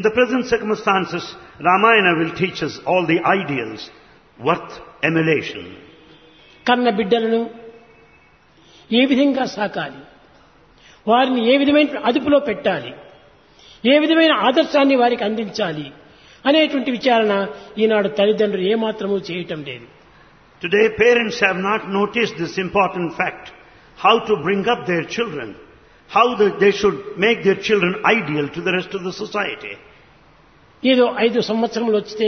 In the present circumstances, Ramayana will teach us all the ideals worth emulation. కన్న బిడ్డలను ఏ విధంగా సాకాలి, వారిని ఏ విధమైన అదుపులో పెట్టాలి, ఏ విధమైన ఆదర్శాన్ని వారికి అందించాలి అనేటువంటి విచారణ ఈనాడు తల్లిదండ్రులు ఏమాత్రమూ చేయటం లేదు. Today parents have not noticed this important fact, how to bring up their children, how they should make their children ideal to the rest of the society. ఏదో 5 సంవత్సరములు వచ్చితే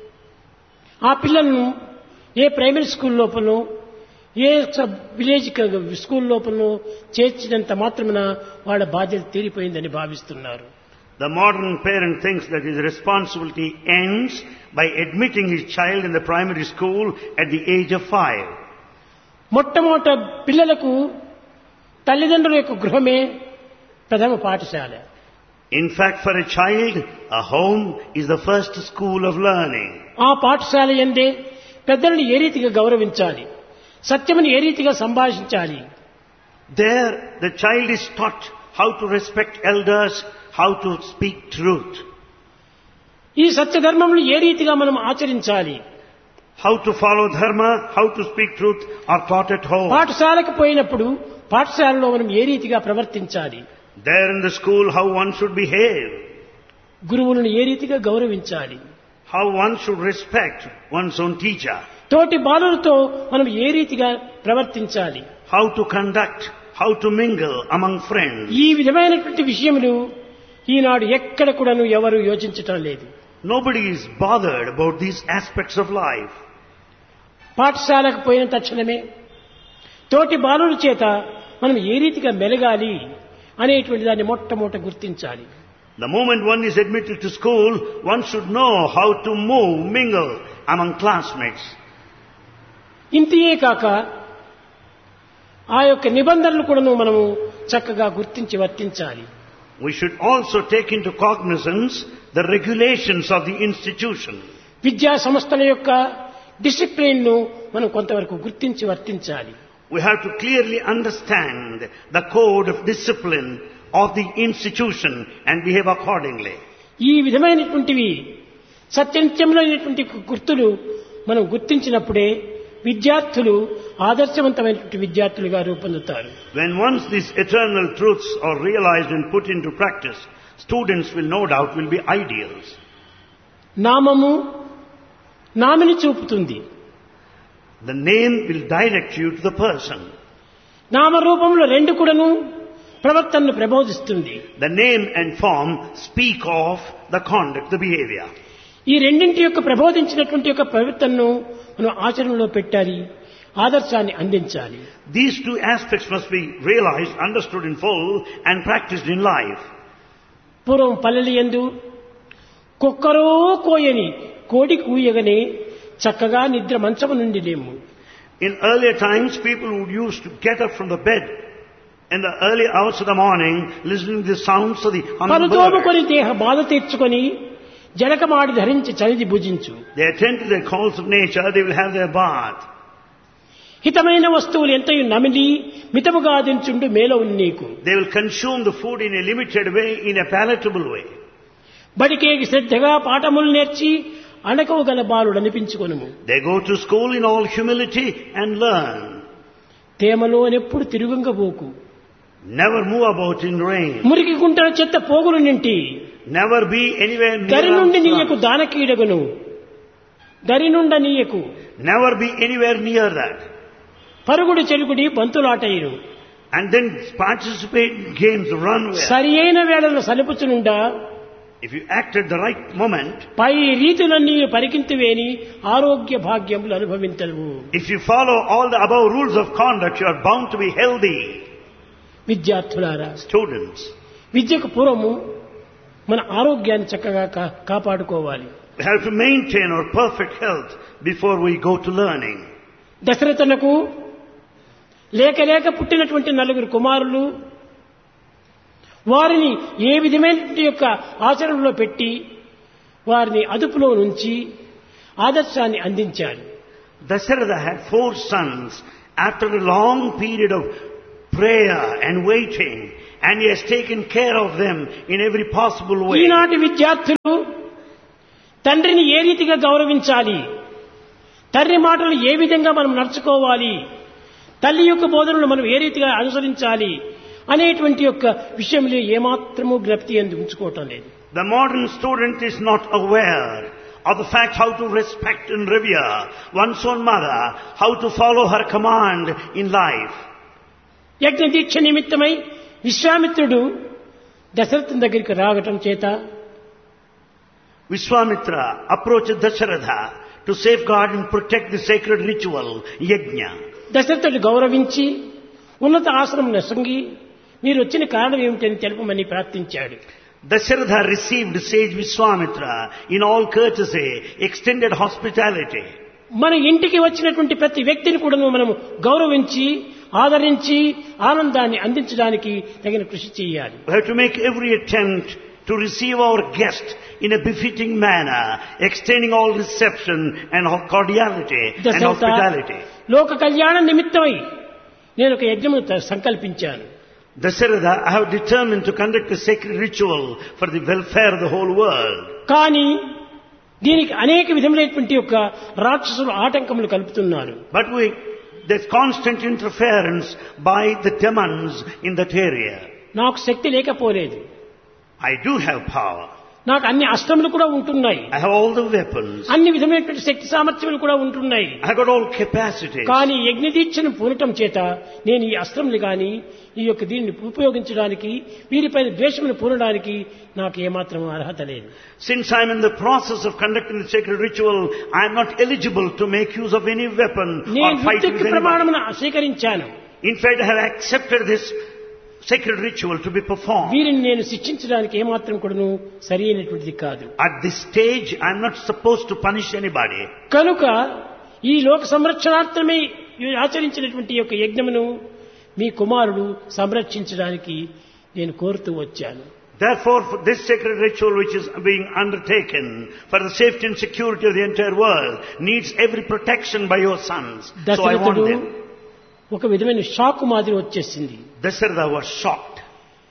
ఆ పిల్లలను a primary school లోపలనో A village school లోపలనో చేర్చినంత మాత్రమున వాళ్ళ బాధ్యత తీరిపోయిందని భావిస్తున్నారు. The modern parent thinks that his responsibility ends by admitting his child in the primary school at the age of 5. మొట్టమొదట పిల్లలకు తల్లిదండ్రుల యొక్క గృహమే ప్రథమ పాఠశాల. In fact, for a child, a home is the first school of learning. ఆ పాఠశాల యందే పెద్దలను ఏ రీతిగా గౌరవించాలి, సత్యమును ఏ రీతిగా సంభాషించాలి. There, the child is taught how to respect elders, how to speak truth. ఈ సత్యధర్మములు ఏ రీతిగా మనం ఆచరించాలి, How to follow dharma, how to speak truth are taught at home. పాఠశాలకు పోయినప్పుడు పాఠశాలలో మనం ఏ రీతిగా ప్రవర్తించాలి, There in the school, how one should behave, గురువులను ఏ రీతిగా గౌరవించాలి, how one should respect one's own teacher, తోటి బాలులతో మనం ఏ రీతిగా ప్రవర్తించాలి, how to conduct, how to mingle among friends. ఈ విధమైనటువంటి విషయములు ఈనాడు ఎక్కడ కూడాను ఎవరు యోచించటం లేదు. Nobody is bothered about these aspects of life. పాఠశాలకు పోయిన తక్షణమే తోటి బాలుల చేత మనం ఏ రీతిగా మెలగాలి అనేటువంటి దాన్ని మొట్టమొదట గుర్తించాలి. The moment one is admitted to school, one should know how to move, mingle among classmates. ఇంతియే కాక ఆ యొక్క నిబంధనలు కూడాను మనము చక్కగా గుర్తించి వర్తించాలి. We should also take into cognizance the regulations of the institution. విద్యా సంస్థల యొక్క డిసిప్లిన్ ను మనం కొంతవరకు గుర్తించి వర్తించాలి. We have to clearly understand the code of discipline of the institution and behave accordingly. ఈ విధమైనటువంటివి సత్యనిత్యములైనటువంటి గుర్తులు మనం గుర్తించినప్పుడే విద్యార్థులు ఆదర్శవంతమైనటువంటి విద్యార్థులుగా రూపొందుతారు. When once these eternal truths are realized and put into practice, students will no doubt will be ideals. నామము nominee చూపుతుంది, The name will direct you to the person. నామరూపంలో రెండు కూడాను ప్రవర్తనను ప్రబోధిస్తుంది. The name and form speak of the conduct, the behavior. ఈ రెండింటి యొక్క ప్రబోధించినటువంటి యొక్క ప్రవర్తనను మనం ఆచరణలో పెట్టాలి, ఆదర్శాన్ని అందించాలి. These two aspects must be realized, understood in full and practiced in life. పూర్వం పల్లెలు యందు కుక్కరో కోయని కోడి కూయగనే చక్కగా నిద్ర మంచము నుండి లేము. In earlier times, people would used to get up from the bed in the early hours of the morning, listening to the sounds of the humming bird. పలుతోముకొని దేహ బాధ తీర్చుకొని జలకమాడి ధరించి చలిది భుజించు. They attend to the calls of nature, they will have their bath. హితమైన వస్తువులు ఎంతయు నమిలి మితముగా దించుండు మేలో నీకు. They will consume the food in a limited way, in a palatable way. బడికేకి శ్రద్ధగా పాఠములు నేర్చి అణకవు గల బాలుడు అనిపించుకొనుము. They go to school in all humility and learn. తేమలో ఎప్పుడు తిరుగుంగబోకు. Never move about in rain. మురికి గుంటల చెత్త పోగులు నింటి Never be anywhere near. దరి నుండి నీయకు దానకీడగును, దరి నుండ నీయకు. Never be anywhere near that. పరుగుడు చెలుగుడి బంతులాటయును. And then participate in games, run well. సరి అయిన వేళలో సలుపుచునుండా If you act at the right moment, పై రీతులన్నీ పరికింతువేని ఆరోగ్య భాగ్యములు అనుభవించవు. if you follow all the above rules of conduct, you are bound to be healthy. విద్యార్థులారా, Students, విద్యకు పూర్వము మన ఆరోగ్యాన్ని చక్కగా కాపాడుకోవాలి. we have to maintain our perfect health before we go to learning. దశరథునకు లేక లేక పుట్టినటువంటి 4 కుమారులు, వారిని ఏ విధమైనటువంటి యొక్క ఆచరణలో పెట్టి వారిని అదుపులో నుంచి ఆదర్శాన్ని అందించాలి. Dasharatha had 4 sons. After a long period of prayer and waiting And he has taken care of them in every possible way. ఈనాటి విద్యార్థులు తండ్రిని ఏ రీతిగా గౌరవించాలి, తండ్రి మాటలు ఏ విధంగా మనం నడుచుకోవాలి, తల్లి యొక్క బోధనలు మనం ఏ రీతిగా అనుసరించాలి అనేటువంటి యొక్క విషయంలో ఏమాత్రము జ్ఞప్తి ఉంచుకోవటం లేదు. The modern student is not aware of the fact how to respect and revere one's own mother, how to follow her command in life. యజ్ఞ దీక్ష నిమిత్తమై విశ్వామిత్రుడు దశరథుని దగ్గరికి రావటం చేత Vishwamitra approached Dasharatha to safeguard and protect the sacred ritual, yajna. దశరథుడు గౌరవించి ఉన్నత ఆశ్రమం నొసంగి మీరు వచ్చిన కారణం ఏమిటని తెలుపమని ప్రార్థించాడు. Dasharatha received sage Vishwamitra in all courtesy, extended hospitality. మన ఇంటికి వచ్చినటువంటి ప్రతి వ్యక్తిని కూడా మనం గౌరవించి ఆదరించి ఆనందాన్ని అందించడానికి తగిన కృషి చేయాలి. We have to make every attempt to receive our guest in a befitting manner, extending all reception and cordiality and hospitality. లోక కళ్యాణ నిమిత్తమై నేను ఒక యజ్ఞమును సంకల్పించాను. Dasharatha, I have determined to conduct a sacred ritual for the welfare of the whole world. కానీ దీనికి అనేక విధములైనటువంటి యొక్క రాక్షసులు ఆటంకములు కలుపుతున్నారు. But there's constant interference by the demons in that area. నాకు శక్తి లేకపోలేదు. I do have power. నాకు అన్ని అస్త్రములు కూడా ఉంటున్నాయి. I have all the weapons. అన్ని విధమైనటువంటి శక్తి సామర్థ్యములు కూడా ఉంటున్నాయి. I got all capacities. కానీ యజ్ఞదీక్షను పూనటం చేత నేను ఈ అస్త్రములు గాని ఈ యొక్క దీన్ని ఉపయోగించడానికి వీరిపైన ద్వేషమును పూనడానికి నాకు ఏమాత్రం అర్హత లేదు. Since I am in the process of conducting the sacred ritual, I am not eligible to make use of any weapon or fight with anyone. ప్రమాణమును స్వీకరించాను. In fact, I have accepted this sacred ritual to be performed. వీరిని నేను శిక్షించడానికి ఏమాత్రం కూడాను సరి అయినటువంటిది కాదు. At this stage, I am not supposed to punish anybody. కనుక ఈ లోక సంరక్షణార్థమే ఆచరించినటువంటి యొక్క యజ్ఞమును మీ కుమారుడు సంరక్షించడానికి నేను కోరుతూ వచ్చాను. Therefore, this sacred ritual which is being undertaken for the safety and security of the entire world needs every protection by your sons. So I want them. ఒక విధమైన షాక్ మాదిరి వచ్చేసింది. Dasharatha was shocked.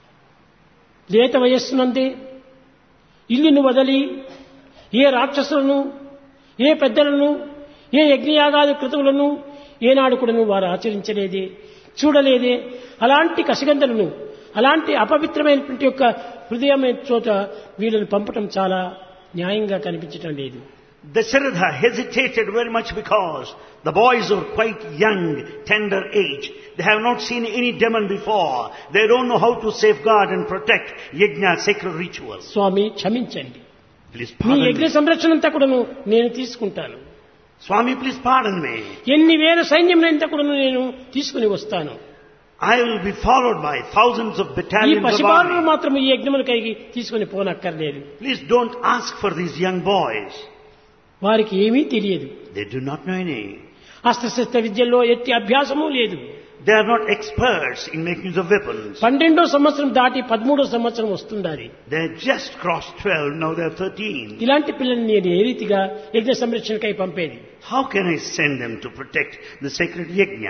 లేత వయస్సునందే ఇల్లును వదలి ఏ రాక్షసులను ఏ పెద్దలను ఏ యజ్ఞయాగాది కృతువులను ఏనాడు కూడాను వారు ఆచరించలేదే, చూడలేదే. అలాంటి కసిగంధలను అలాంటి అపవిత్రమైనటువంటి యొక్క హృదయమైన చోట వీళ్ళని పంపటం చాలా న్యాయంగా కనిపించటం లేదు. Dasharatha hesitated very much because the boys are quite young, tender age. They have not seen any demon before. They don't know how to safeguard and protect yajna, sacred rituals. స్వామి క్షమించండి, Please మీ pardon యజ్ఞ me. సంరక్షణ అంతా కూడాను నేను తీసుకుంటాను. Swami, please pardon me. ఎన్ని వేల సైన్యములంతా కూడాను నేను తీసుకుని వస్తాను. I will be followed by thousands of ఈ battalions of పసిబాలును army. మాత్రం ఈ యజ్ఞములకై తీసుకుని పోనక్కర్లేదు. Please don't ask for these young boys. వారికి ఏమీ తెలియదు. They do not know any. అస్త్రశస్త్ర విద్యల్లో ఎట్టి అభ్యాసము లేదు. They are not experts in making use of weapons. 12వ సంవత్సరం దాటి 13వ సంవత్సరం వస్తుండాలి. They just crossed 12, now they are 13. ఇలాంటి పిల్లల్ని నేను ఏ రీతిగా యజ్ఞ సంరక్షణకై పంపేది? How can I send them to protect the sacred yajna?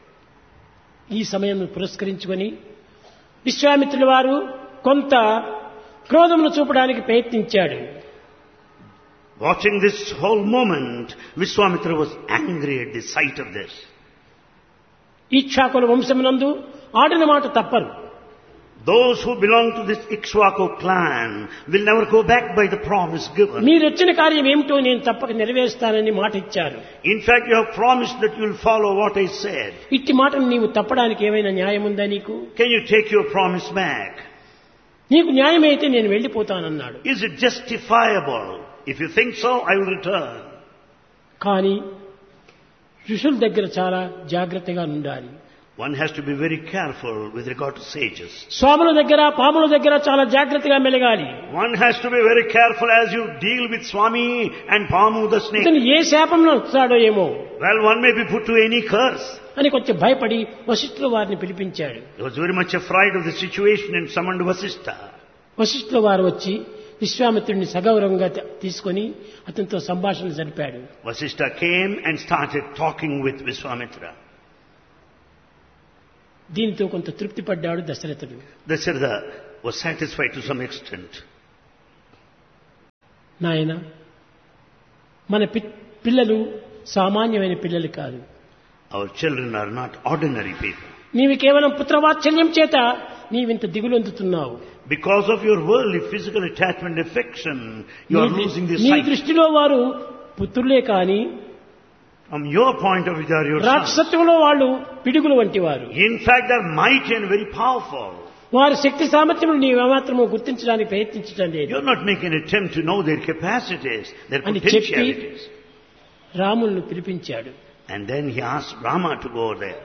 ఈ సమయం పురస్కరించుకొని విశ్వామిత్రుల వారు కొంత క్రోధమును చూపడానికి ప్రయత్నించాడు. Watching this whole moment, Vishwamitra was angry at the sight of this. ఇక్ష్వాకుల వంశమునందు ఆడిన మాట తప్పరు. Those who belong to this Ikshvaku clan will never go back by the promise given. మీరు వచ్చిన కార్యం ఏమిటో నేను తప్పక నెరవేరుస్తానని మాట ఇచ్చారు. In fact, you have promised that you will follow what I said. ఇట్టి మాటను నీవు తప్పడానికి ఏమైనా న్యాయం ఉందా నీకు? Can you take your promise back? నీకు న్యాయమైతే నేను వెళ్ళిపోతానన్నాడు. Is it justifiable? If you think so, I will return. కానీ ఋషుల దగ్గర చాలా జాగ్రత్తగా ఉండాలి. One has to be very careful with regard to sages. స్వాముల దగ్గర పాముల దగ్గర చాలా జాగ్రత్తగా మెలగాలి. One has to be very careful as you deal with Swami and Pamu the snake. ఇతను ఏ శాపంలో వస్తాడో ఏమో Well, one may be put to any curse. అని కొంచెం భయపడి వశిష్ఠుల వారిని పిలిపించాడు. He was very much afraid of the situation and summoned Vasishtha. వశిష్ఠుల వారు వచ్చి విశ్వామిత్రుడిని సగౌరవంగా తీసుకొని అతనితో సంభాషణ జరిపాడు. Vasishtha came and started talking with Vishwamitra. దీనితో కొంత తృప్తి పడ్డాడు దశరథుడు. Dasharatha was satisfied to some extent. నాయన, మన పిల్లలు సామాన్యమైన పిల్లలు కాదు. Our children are not ordinary people. నీవు కేవలం పుత్రవాత్సల్యం చేత నీవింత దిగులొందుతున్నావు. Because of your worldly physical attachment affection, you are losing the నీ sight. దృష్టిలో వారు పుత్రులే కాని From your point of view, they are your sons. రాక్షసత్వంలో వాళ్ళు పిడుగులు వంటి వారు. In fact, they are mighty and very powerful. వారి శక్తి సామర్థ్యములు నీవేమాత్రము గుర్తించడానికి ప్రయత్నించడం లేదు You are not making an attempt to know their capacities, their అని చెప్పి potentialities. రాములను పిలిపించాడు. And then he asked Rama to go there.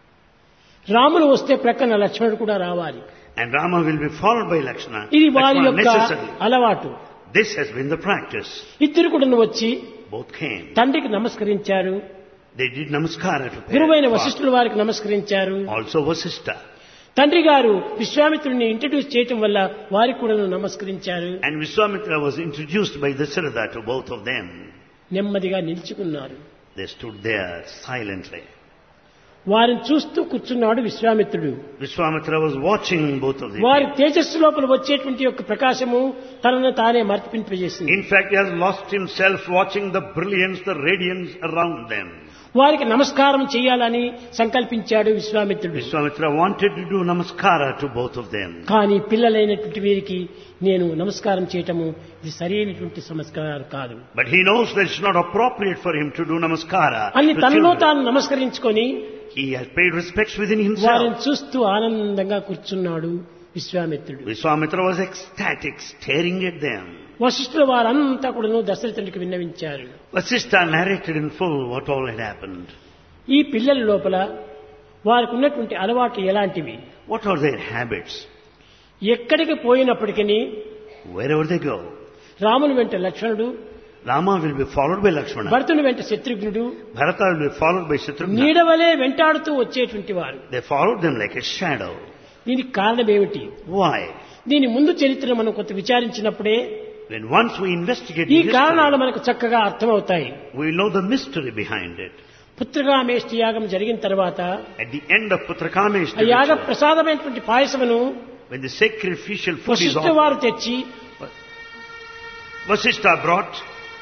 Ramulu వస్తే ప్రక్కన లక్ష్మణుడు కూడా రావాలి. And Rama will be followed by Lakshmana. ఇది వారి Lakshmana యొక్క necessary. అలవాటు. This has been the practice. ఇద్దరు కూడా వచ్చి Both came. తండ్రికి నమస్కరించారు. They did namaskara to గురువైన parents. వశిష్ఠుల వారికి నమస్కరించారు. Also Vasishtha. తండ్రి గారు విశ్వామిత్రుడిని ఇంట్రడ్యూస్ చేయటం వల్ల వారికి కూడా నమస్కరించారు. And Vishwamitra was introduced by Dasharatha to both of them. నెమ్మదిగా నిలుచుకున్నారు. They stood there silently. వారిని చూస్తూ కూర్చున్నాడు విశ్వామిత్రుడు. Vishwamitra was watching both of them. వారి తేజస్సు లోపల వచ్చేటువంటి యొక్క ప్రకాశము తనను తానే మర్చిపింపజేసింది. In fact, he has lost himself watching the brilliance, the radiance around them. వారికి నమస్కారం చేయాలని సంకల్పించాడు విశ్వామిత్రుడు. Vishwamitra wanted to do namaskara to both of them. కానీ పిల్లలైనటువంటి వీరికి నేను నమస్కారం చేయటము ఇది సరైనటువంటి సంస్కారం కాదు. But he knows that it's not appropriate for him to do namaskara. అని to తనలో children. తాను నమస్కరించుకొని He has paid respects within వారిని himself. చూస్తూ ఆనందంగా కూర్చున్నాడు విశ్వామిత్రుడు. Vishwamitra was ecstatic, staring at them. వశిష్ఠుల వారంతా కూడా దశరథునికి విన్నవించారు. Vasishtha narrated in full what all had happened. ఈ పిల్లల లోపల వారికి ఉన్నటువంటి అలవాట్లు ఎలాంటివి, What are their habits? ఎక్కడికి పోయినప్పటికీ Wherever they go, రాముని వెంట లక్ష్మణుడు, Rama will be followed by Lakshmana. భరతుని వెంట శత్రుఘ్నుడు Bharata will be followed by Shatrugna. నీడవలే వెంటాడుతూ వచ్చేటువంటి వారు. They followed them like a shadow. దీనికి కారణం ఏమిటి? Why? దీని ముందు చరిత్ర మనం కొంత విచారించినప్పుడే When once we investigate ఈ the కారణాలు history, మనకు చక్కగా అర్థమవుతాయి. we will know the mystery behind it. Putrakameshti యాగం జరిగిన తర్వాత At the end of Putrakamesh, ఆ యాగ ప్రసాదమైనటువంటి పాయసమును when the sacrificial food is Vashishtha offered, వారు తెచ్చి Vasishtha brought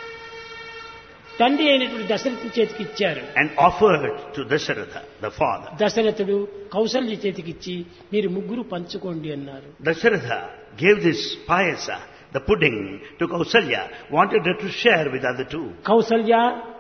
తండ్రి అయినటువంటి దశరథుని చేతికి ఇచ్చారు. and offered to Dasharatha, the father. దశరథుడు కౌసల్య చేతికి ఇచ్చి మీరు ముగ్గురు పంచుకోండి అన్నారు. Dasharatha gave this payasa, the pudding, to Kausalya, wanted her to share with other two. Kaushalya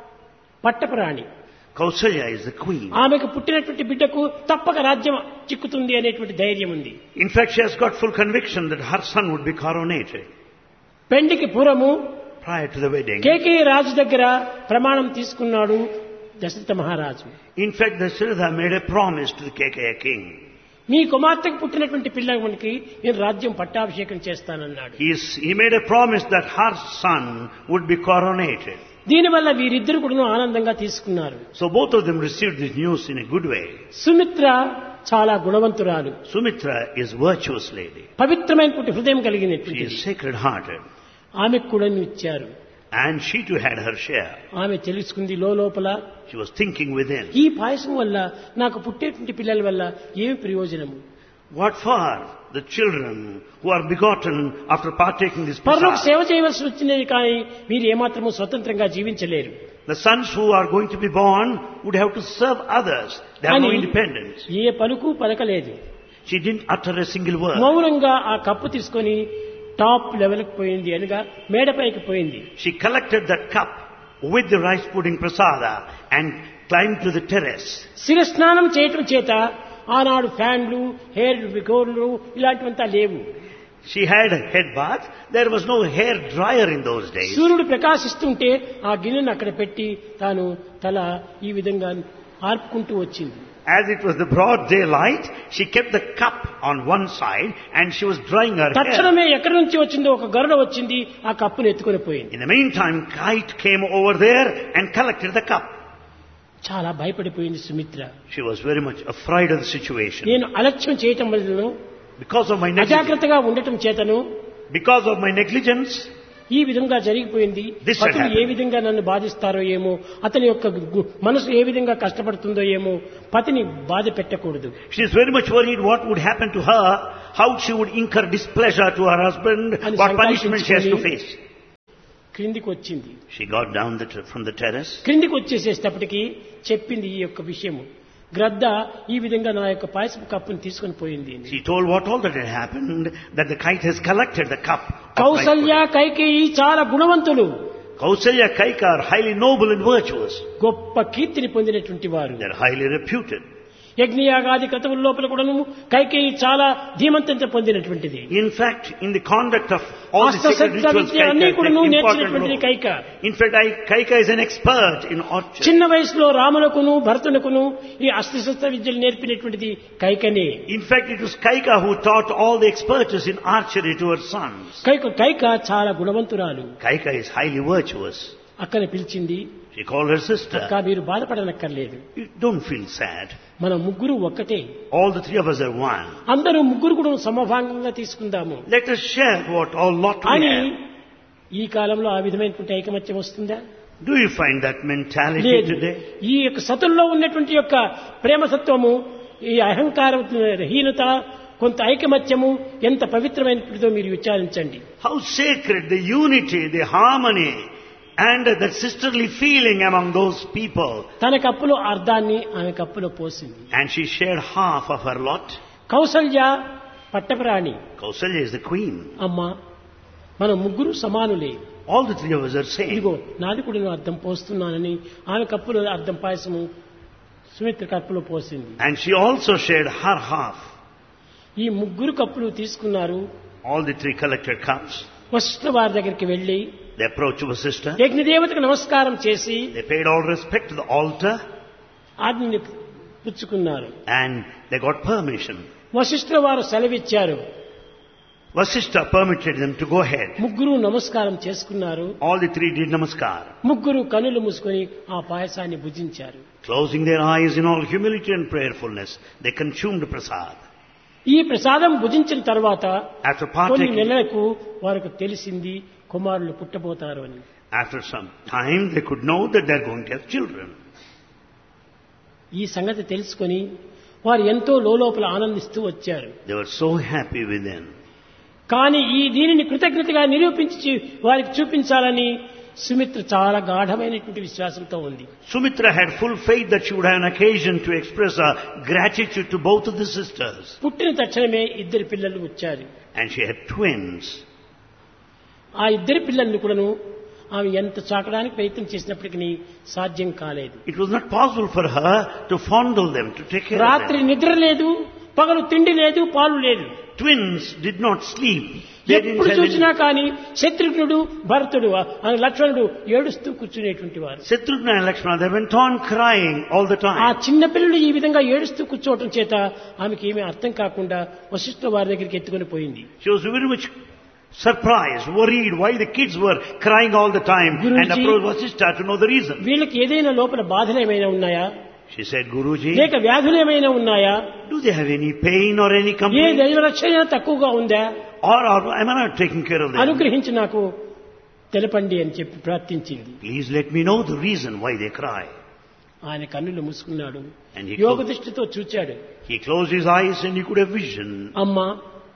పట్టపురాణి. Kausalya is the queen. ఆమెకు పుట్టినటువంటి బిడ్డకు తప్పక రాజ్యం చిక్కుతుంది అనేటువంటి ధైర్యం ఉంది. In fact, she has got full conviction that her son would be coronated. పెండికి పూర్వము Prior to the wedding, Kekaya రాజు దగ్గర ప్రమాణం తీసుకున్నాడు దశరథ మహారాజు. in fact, Dasharatha made a promise to the Kekeya king. మీ కుమార్తెకు పుట్టినటువంటి పిల్లవానికి నేను రాజ్యం పట్టాభిషేకం చేస్తానన్నాడు. He made a promise that her son would be coronated. దీనివల్ల వీరిద్దరు కూడా ఆనందంగా తీసుకున్నారు. So both of them received this news in a good way. Sumitra చాలా గుణవంతురాలు, Sumitra is virtuous lady. పవిత్రమైనటువంటి హృదయం She కలిగినటువంటి is sacred-hearted. ఆమెకు కూడా ఇచ్చారు. And she too had her share. ఆమె తెలుసుకుంది లోపల She was thinking within, ఈ పాయసం వల్ల నాకు పుట్టేటువంటి పిల్లల వల్ల ఏమి ప్రయోజనము? what for the children who are begotten after partaking this పరులకు prasad? సేవ చేయవలసి వచ్చినది కానీ మీరు ఏమాత్రము స్వతంత్రంగా జీవించలేరు The sons who are going to be born would have to serve others. They have no అని independence. ఏ పలుకు పలకలేదు. She didn't utter a single word. మౌనంగా ఆ కప్పు తీసుకొని టాప్ లెవెల్కి పోయింది, అనగా మేడపైకి పోయింది. She collected that cup with the rice pudding prasada and climbed to the terrace. శిరస్నానం చేయటం చేత ఆనాడు ఫ్యాన్లు, హెయిర్ గోర్లు ఇలాంటివంతా లేవు. She had a head bath. There was no hair dryer in those days. సూర్యుడు ప్రకాశిస్తుంటే ఆ గిన్నెను అక్కడ పెట్టి తాను తల ఈ విధంగా ఆర్పుకుంటూ వచ్చింది. As it was the broad daylight, she kept the cup on one side and she was drying her hair. తక్షణమే ఎక్కడి నుంచి వచ్చిందో ఒక గరుడ వచ్చింది, ఆ కప్పును ఎత్తుకొని పోయింది. In the meantime, kite came over there and collected the cup. చాలా భయపడిపోయింది Sumitra. She was very much afraid of the situation. నేను అలక్ష్యం చేయటం వలన, Because of my negligence, అజాగ్రత్తగా ఉండటం చేతను because of my negligence, ఈ విధంగా జరిగిపోయింది. This had Patlu A happened. విధంగా నన్ను బాధిస్తారో ఏమో, అతని యొక్క మనసు ఏ విధంగా కష్టపడుతుందో ఏమో, పతిని బాధ పెట్టకూడదు. She is very much worried what would happen to her, how she would incur displeasure to her husband, అని what punishment she has to సంకల్పించుకొని face. క్రిందికి వచ్చింది. She got down from the terrace. క్రిందికి వచ్చేసేటప్పటికి చెప్పింది ఈ యొక్క విషయము. గ్రద్ద ఈ విధంగా నా యొక్క పాయసపు కప్పును తీసుకొని పోయింది. She told what all that had happened, that the kite has collected the cup. of Kaushalya life. Kaikeyi చాలా గుణవంతులు, Kausalya, Kaika are highly noble and virtuous. గొప్ప కీర్తిని పొందినటువంటి వారు. They are highly reputed. యజ్ఞయాగాది క్రతువుల లోపల కూడాను కైకేయి చాలా ధీమంతత పొందినటువంటిది. In fact, in the conduct of all the sacred అస్త్రశస్త్ర rituals, విద్య అన్ని Kaika కూడాను takes important నేర్చినటువంటిది role. Kaika. In fact, Kaika is an expert in archery. చిన్న వయసులో రాములకును భరతునకును ఈ అస్త్రశస్త్ర విద్యలు నేర్పినటువంటిది కైకనే. In fact, it was Kaika who taught all the expertise in archery to her sons. Kaika చాలా గుణవంతురాలు. Kaika is highly virtuous. అక్కని పిలిచింది. She called her sister. అక్క మీరు బాధపడనక్కర్లేదు, You don't feel sad. మన ముగ్గురు ఒక్కటే, All the three of us are one. అందరూ ముగ్గురు కూడా సమభాగంగా తీసుకుందాము Let us share what all lot we అని. have. ఈ కాలంలో ఆ విధమైనటువంటి ఐకమత్యం వస్తుందా? Do you find that mentality లేదు. today? ఈ యొక్క సతుల్లో ఉన్నటువంటి యొక్క ప్రేమసత్వము, ఈ అహంకార హీనత, కొంత ఐకమత్యము ఎంత పవిత్రమైనదో మీరు విచారించండి. How sacred the unity, the harmony, and the sisterly feeling among those people. తన కప్పులో అర్ధాన్ని ఆమె కప్పులో పోసింది. And she shared half of her lot. Kaushalya పట్టప్రాణి. Kausalya is the queen. అమ్మా మనం ముగ్గురు సమానులే, All the three of us are same. ఇదిగో నాది కూడా నేను అర్థం పోస్తున్నానని ఆమె కప్పులో అర్థం పాయసము సుమిత్ర కప్పులో పోసింది. And she also shared her half. ఈ ముగ్గురు కప్పులు తీసుకున్నారు. All the three collected cups. Vashishtha వారి దగ్గరికి వెళ్లి They approached Vasishtha. యజ్ఞదేవతకు నమస్కారం చేసి They paid all respect to the altar. ఆజ్ఞని పుచ్చుకున్నారు. And they got permission. Vashishtha వారు సెలవిచ్చారు. Vasishtha permitted them to go ahead. ముగ్గురు నమస్కారం చేసుకున్నారు. All the three did namaskar. ముగ్గురు కనులు మూసుకొని ఆ పాయసాన్ని భుజించారు. Closing their eyes in all humility and prayerfulness, they consumed prasad. ఈ ప్రసాదం భుజించిన తర్వాత After కొన్ని partaking, నెలలకు వారికి తెలిసింది కుమారులు పుట్టబోతారు అని. after some time, they could know that they are going to have children. ఈ సంగతి తెలుసుకొని వారు ఎంతో లోపల ఆనందిస్తూ వచ్చారు. They were so happy within. కానీ ఈ దీనిని కృతజ్ఞతగా నిరూపించి వారికి చూపించాలని సుమిత్ర చాలా గాఢమైనటువంటి విశ్వాసంతో ఉంది. Sumitra had full faith that she would have an occasion to express her gratitude to both of the sisters. పుట్టిన తక్షణమే ఇద్దరు పిల్లలు వచ్చారు. And she had twins. ఆ ఇద్దరు పిల్లల్ని కూడాను ఆమె ఎంత చాకడానికి ప్రయత్నం చేసినప్పటికీ సాధ్యం కాలేదు. It was not possible for her to fondle them, to take care of రాత్రి them. నిద్ర లేదు, పగలు తిండి లేదు, పాలు లేదు. Twins did not sleep. They didn't ఎప్పుడు have చూసినా any... కానీ శత్రుఘ్నుడు భరతుడు లక్ష్మణుడు ఏడుస్తూ కూర్చునేటువంటి వారు. Shatrugna and Lakshmana, they went on crying all the ఆ time. చిన్న పిల్లలు ఈ విధంగా ఏడుస్తూ కూర్చోవటం చేత ఆమెకి ఏమీ అర్థం కాకుండా వశిష్ఠ వారి దగ్గరికి ఎత్తుకొని పోయింది. She was very much surprised, worried why the kids were crying all the time, Guruji, and approached Vasishtha to know the reason. వీళ్ళకి ఏదైనా లోపల బాధలు ఏమైనా ఉన్నాయా, She said, Guruji, లేక వ్యాధులు ఏమైనా ఉన్నాయా, do they have any pain or any A complaint? దైవ రక్షణ తక్కువగా ఉందా, Or am I not taking care of them? అనుగ్రహించి నాకు తెలపండి అని చెప్పి ప్రార్థించింది. Please let me know the reason why they cry. ఆయన కన్నులు మూసుకున్నాడు. And he యోగ closed, దృష్టితో చూచాడు. he closed his eyes and he could have vision. అమ్మా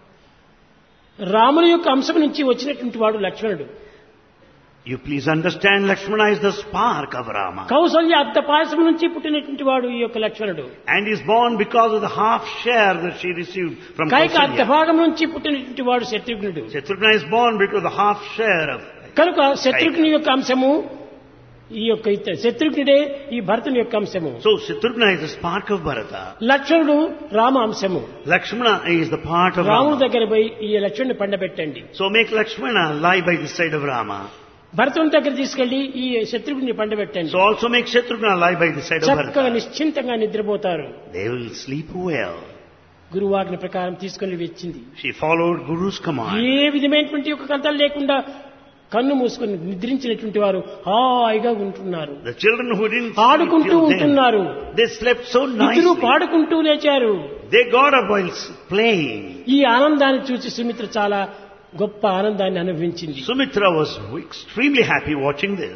రాముని యొక్క అంశం నుంచి వచ్చినటువంటి వాడు లక్ష్మణుడు. You please understand, Lakshmana is the spark of Rama. Kaushalya అర్ధ పాయసం నుంచి పుట్టినటువంటి వాడు ఈ యొక్క లక్ష్మణుడు. And is born because of the half share that she received from Kaika అర్ధ Kausalya. భాగం నుంచి పుట్టినటువంటి వాడు శత్రుఘ్నుడు. Shatrugna is born because of the half share of... కనుక శత్రుఘ్ని యొక్క అంశము ఈ యొక్క శత్రుఘ్నుడే ఈ భరతుని యొక్క అంశము. So Shatrugna is the spark of Bharata. లక్ష్మణుడు రామ అంశము. Lakshmana is the part of రాముడి Rama. దగ్గర పోయి ఈ లక్ష్మణుని పండబెట్టండి. So make Lakshmana lie by the side of Rama. భరతుని దగ్గర తీసుకెళ్లి ఈ Shatrughna పండబెట్టండి. So also make Shatrugna lie by the side of చక్కగా Bharata. నిశ్చింతంగా నిద్రపోతారు. They will sleep well. గురువాజ్ఞ ప్రకారం తీసుకొని వచ్చింది. She followed Guru's command. ఏ విధమైనటువంటి ఒక కథలు లేకుండా కన్ను మూసుకొని నిద్రించినటువంటి వారు హాయిగా ఉంటున్నారు. The children who didn't sleep ఆడుకుంటూ till then, ఉంటున్నారు. they slept so ఇద్దరు nicely. పాడుకుంటూ లేచారు. They got up while playing. ఈ ఆనందాన్ని చూసి సుమిత్ర చాలా గొప్ప ఆనందాన్ని అనుభవించింది. Sumitra was extremely happy watching this.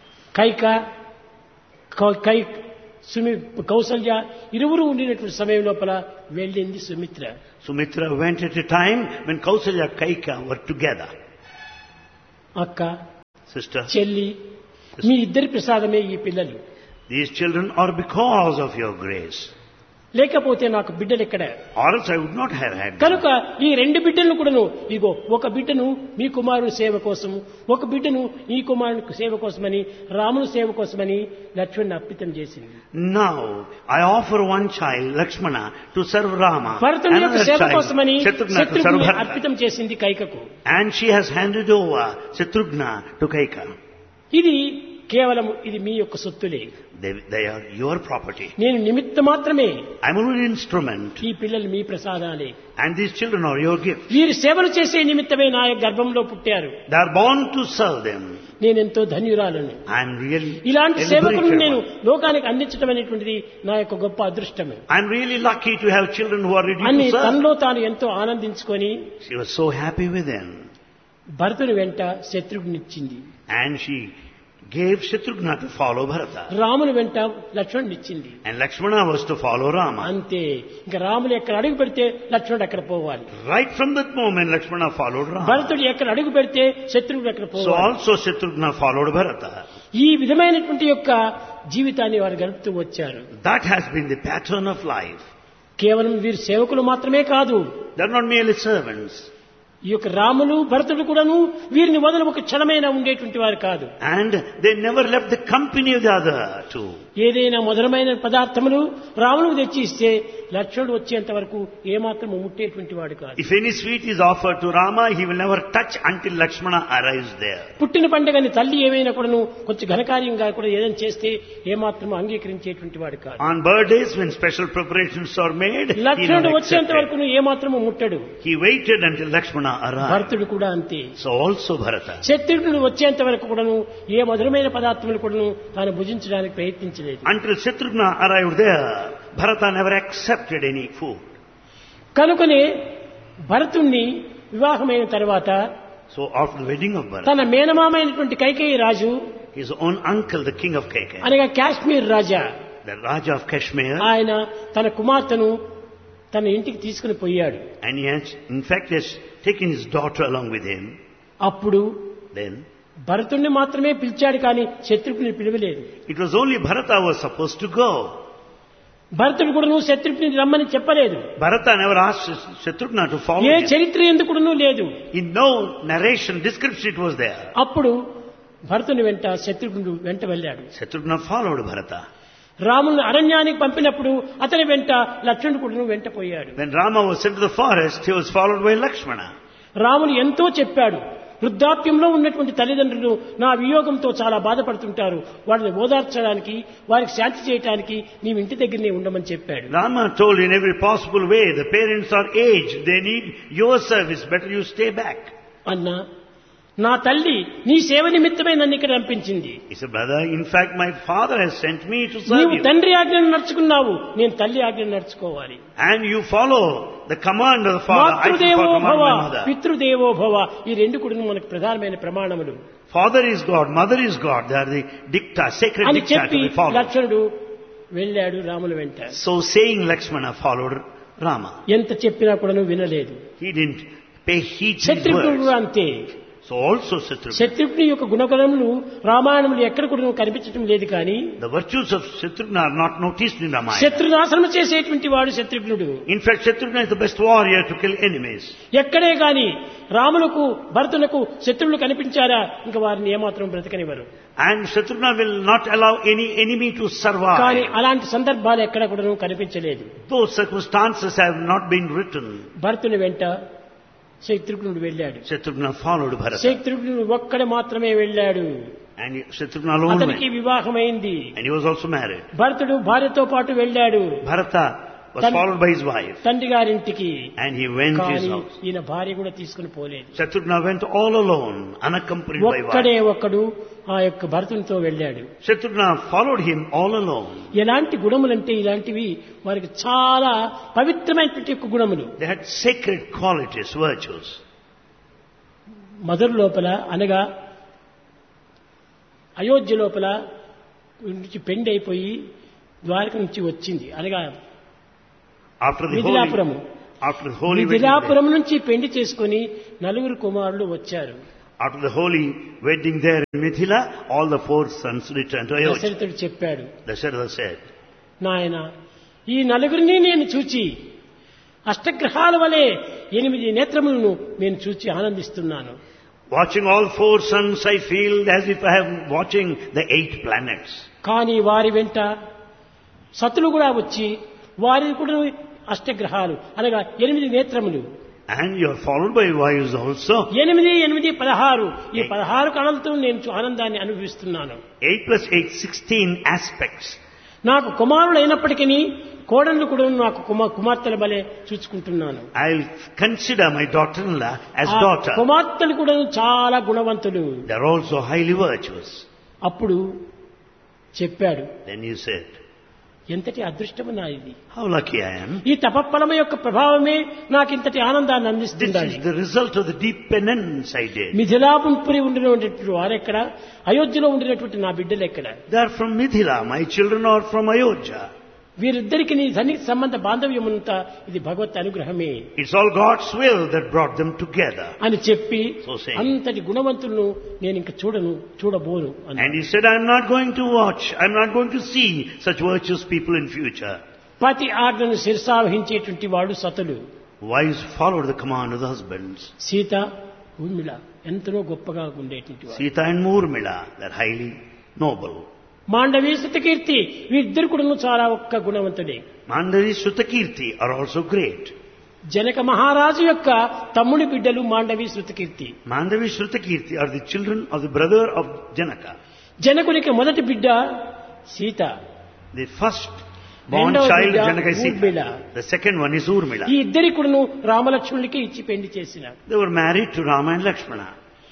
Kaushalya ఇరువురు ఉండినటువంటి సమయం లోపల వెళ్ళింది Sumitra. Sumitra went at a time when Kausalya Kaika were together. అక్క, Sister, చెల్లి, మీ ఇద్దరి ప్రసాదమే ఈ పిల్లలు. these children are because of your grace. లేకపోతే నాకు బిడ్డలు ఎక్కడ? Or else I would not have had them. కనుక ఈ రెండు బిడ్డలను కూడాను ఇగో ఒక బిడ్డను మీ కుమారుని సేవ కోసము, ఒక బిడ్డను ఈ కుమారుని సేవ కోసమని, రాముని సేవ కోసమని లక్ష్మణుని అర్పితం చేసింది. Now I offer one child, Lakshmana, to serve Rama. భరతుని యొక్క Another సేవ child, కోసమని Shatrugna, to serve శత్రుఘ్నుని Bharata. అర్పితం చేసింది కైకకు. And she has handed over Shatrugna to Kaika. ఇది కేవలం ఇది మీ యొక్క సొత్తులే. They are your property. నేను నిమిత్త మాత్రమే. I'm only an instrument. ఈ పిల్లలు మీ ప్రసాదాలే. And these children are your gift. వీరు సేవలు చేసే నిమిత్తమే నా యొక్క గర్భంలో పుట్టారు. They are born to serve them. నేనెంతో ధన్యురాలను. I'm really ఇలాంటి a సేవకులను liberated నేను one. లోకానికి అందించడం అనేటువంటిది నా యొక్క గొప్ప అదృష్టమే. I'm really lucky to have children who are ready అని to serve. తనలో తాను ఎంతో ఆనందించుకొని She was so happy within. భరతుని వెంట శత్రుఘ్నిచ్చింది. And she gave Shatrugna to follow Bharata. రాముని వెంట లక్ష్మణునిచ్చింది. And Lakshmana was to follow Rama. అంతే. ఇంకా రాములు ఎక్కడ అడుగు పెడితే లక్ష్మణుడు అక్కడ పోవాలి. Right from that moment, Lakshmana followed Rama. భరతుడు ఎక్కడ అడుగు పెడితే శత్రువుడు అక్కడ So పోవాలి. also Shatrugna followed Bharata. ఈ విధమైనటువంటి యొక్క జీవితాన్ని వారు గడుపుతూ వచ్చారు. That has been the pattern of life. కేవలం వీరు సేవకులు మాత్రమే కాదు. They are not merely servants. ఈ యొక్క రాములు భరతుడు కూడాను వీరిని వదల ఒక క్షణమైనా ఉండేటువంటి వారు కాదు. And they never left the company of the other two. ఏదైనా మధురమైన పదార్థములు రాములకు తెచ్చి ఇస్తే లక్ష్మణుడు వచ్చేంత వరకు ఏమాత్రం ముట్టేటువంటి వాడు కాదు. If any sweet is offered to Rama, he will never touch until Lakshmana arrives there. పుట్టిన పండుగని తల్లి ఏమైనా కూడాను కొంచెం ఘనకార్యంగా కూడా ఏదైనా చేస్తే ఏమాత్రం అంగీకరించేటువంటి వాడు కాదు. On birthdays, when special preparations are made, he లక్ష్మణుడు never వచ్చేంత accepted. వరకు ఏమాత్రము ముట్టడు. He waited until Lakshmana arrived. భరతుడు కూడా అంతే. So also Bharata. శత్రుఘ్నుడు వచ్చేంత వరకు కూడాను ఏ మధురమైన పదార్థములు కూడాను తాను భుజించడానికి ప్రయత్నించలేదు. Until Shatrugna arrived there, Bharata never accepted any food. కనుకనే భరతుణ్ణి వివాహమైన తర్వాత So after the wedding of Bharata, తన మేనమామైనటువంటి కైకేయి రాజు, his own uncle, the king of Kaikeyi, అనగా కాశ్మీర్ రాజా, the Raja of Kashmir, ఆయన తన కుమార్తెను తన ఇంటికి తీసుకుని పోయాడు. and he has, in fact, has taken his daughter along with him. అప్పుడు Then భరతుణ్ణి మాత్రమే పిలిచాడు, కానీ శత్రుఘ్ని పిలవలేదు. it was only Bharata was supposed to go. భరతుడు కూడా నువ్వు శత్రుఘ్ని రమ్మని చెప్పలేదు. Bharata never asked Shatrugna to follow A him. చరిత్ర ఎందుకు లేదు. In no narration, description it was there. అప్పుడు భరతుని వెంట శత్రుఘ్నుడు వెంట వెళ్ళాడు. Shatrugna followed Bharata. రాముని అరణ్యానికి పంపినప్పుడు అతని వెంట లక్ష్మణుడు కూడా వెంట పోయాడు. When Rama was sent to the forest, he was followed by Lakshmana. రాముడు ఎంతో చెప్పాడు. వృద్ధాప్యంలో ఉన్నటువంటి తల్లిదండ్రులు నా వియోగంతో చాలా బాధపడుతుంటారు, వారిని ఓదార్చడానికి, వారికి శాంతి చేయడానికి నీవు ఇంటి దగ్గరనే ఉండమని చెప్పాడు. Rama told in every possible way, the parents are aged, they need your service, better you stay back. అన్నా, నా తల్లి నీ సేవ నిమిత్తమే నన్ను ఇక్కడ పంపించింది. He said, brother, in fact my father has sent me to serve నీవు you. తండ్రి ఆజ్ఞను నడుచుకున్నావు, నేను తల్లి ఆజ్ఞను నడుచుకోవాలి. And you follow the command of the father, I should Matrudevo follow భవ, my mother. పితృదేవో భవ, ఈ రెండు కూడా మనకు ప్రధానమైన ప్రమాణములు. Father is God, mother is God, they are the dicta, sacred అని dicta చెప్పి to be followed. లక్ష్మణుడు వెళ్ళాడు రాముల వెంట. So saying, Lakshmana followed Rama. ఎంత చెప్పినా కూడా వినలేదు. He didn't pay heed to his Shatrughnudu words. అంతే. So also Shatrugna. శత్రుఘ్ని యొక్క గుణగణములు రామాయణములు ఎక్కడ కూడా కనిపించడం లేదు, కానీ The virtues of Shatrugna are not noticed in Ramayana. శత్రునాశనం చేసేటువంటి వాడు శత్రుఘ్నుడు. In fact, Shatrugna is the best warrior to kill enemies. ఎక్కడే గాని రాములకు భరతులకు శత్రువులు కనిపించారా ఇంకా వారిని ఏమాత్రం బ్రతకనివ్వరు. And Shatrugna will not allow any enemy to కానీ survive. అలాంటి సందర్భాలు ఎక్కడ కూడా కనిపించలేదు. Those circumstances have not been written. భరతుని వెంట శత్రుఘ్నుడు వెళ్ళాడు. Shatrugna followed Bharata. శత్రుఘ్నుడు ఒక్కడే మాత్రమే వెళ్ళాడు. And Shatrugna alone అతనికి went. వివాహమైంది. And he was also married. భరతుడు భార్యతో పాటు వెళ్ళాడు Bharata was followed by his wife. తండ్రి గారింటికి. And he went to his కానీ house. ఈయన భార్య కూడా తీసుకుని పోలేదు. Shatrugna went all alone, unaccompanied by ఒక్కడే wife. ఒక్కడు ఆ యొక్క భరతునితో వెళ్ళాడు. Shatrugna followed him all alone. ఎలాంటి గుణములంటే ఇలాంటివి వారికి చాలా పవిత్రమైనటువంటి యొక్క గుణములు. They had sacred qualities, virtues. మధుర లోపల అనగా అయోధ్య లోపల నుంచి పెండి అయిపోయి ద్వారక నుంచి వచ్చింది అనగా మిథిలాపురము. మిథిలాపురం నుంచి పెండి చేసుకుని 4 కుమారులు వచ్చారు. After the holy wedding there in Mithila, all the 4 sons returned to Ayodhya. దశరథుడు చెప్పాడు, Dasharatha said, నాయన ఈ 4 నేను చూచి అష్టగ్రహాల వలె 8 నేత్రములను నేను చూచి ఆనందిస్తున్నాను. watching all 4 sons, I feel as if I am watching the 8 planets. కానీ వారి వెంట సతులు కూడా వచ్చి వారి కూడా అష్టగ్రహాలు అనగా 8 నేత్రములు. And you are followed by wives also. 8, 16 ఈ 16 కళలతో నేను ఆనందాన్ని అనుభవిస్తున్నాను. 8 plus 8, 16 aspects. నాకు కుమారులు అయినప్పటికీ కోడళ్ళు కూడా నాకు కుమార్తెల వలె చూసుకుంటున్నాను. I'll consider my daughter-in-law as daughter. కుమార్తెలు కూడా చాలా గుణవంతులు. They are also highly virtuous. అప్పుడు చెప్పాడు, Then you said, ఎంతటి అదృష్టము నా ఇది. how lucky I am. ఈ తపఫలము యొక్క ప్రభావమే నాకు ఇంతటి ఆనందాన్ని This అందిస్తుంది. is the result of the deep penance I did. Mithilapuri ఉండినటువంటి వారెక్కడ, అయోధ్యలో ఉండినటువంటి నా బిడ్డలు ఎక్కడ? They are from Mithila. My children are from Ayodhya. వీరిద్దరికి నీ సన్నిహిత సంబంధ బాంధవ్యమంతా ఇది భగవత్ అనుగ్రహమే It's all God's will that brought them together. అని చెప్పి So saying. అంతటి గుణవంతులను నేను ఇంక చూడబోను And అన్నాడు. he said, I'm not going to watch, I'm not going to see such virtuous people in future. పతి ఆజ్ఞను శిరసావహించేటువంటి వాడు సతులు. Wives followed the command of the husbands. Sita Urmila ఎంతో గొప్పగా ఉండేటువంటి వాడు. Sita and Urmila, they're highly noble. Mandovi Shrutakirti వీరిద్దరు కూడా చాలా ఒక్క గుణవంతుడే. Mandavi Shrutakirti are also great. Janaka మహారాజు యొక్క తమ్ముడి బిడ్డలు Mandovi Shrutakirti. Mandavi Shrutakirti are the children of the brother of Janaka. జనకునికి మొదటి బిడ్డ సీత, The first born రెండవ child బిడ్డ of Janaka is Urmila. Sita. The second one is Urmila. ఈ ఇద్దరి కూడాను రామలక్ష్మణులకి ఇచ్చి పెళ్లి చేసిన. They were married to Rama and Lakshmana.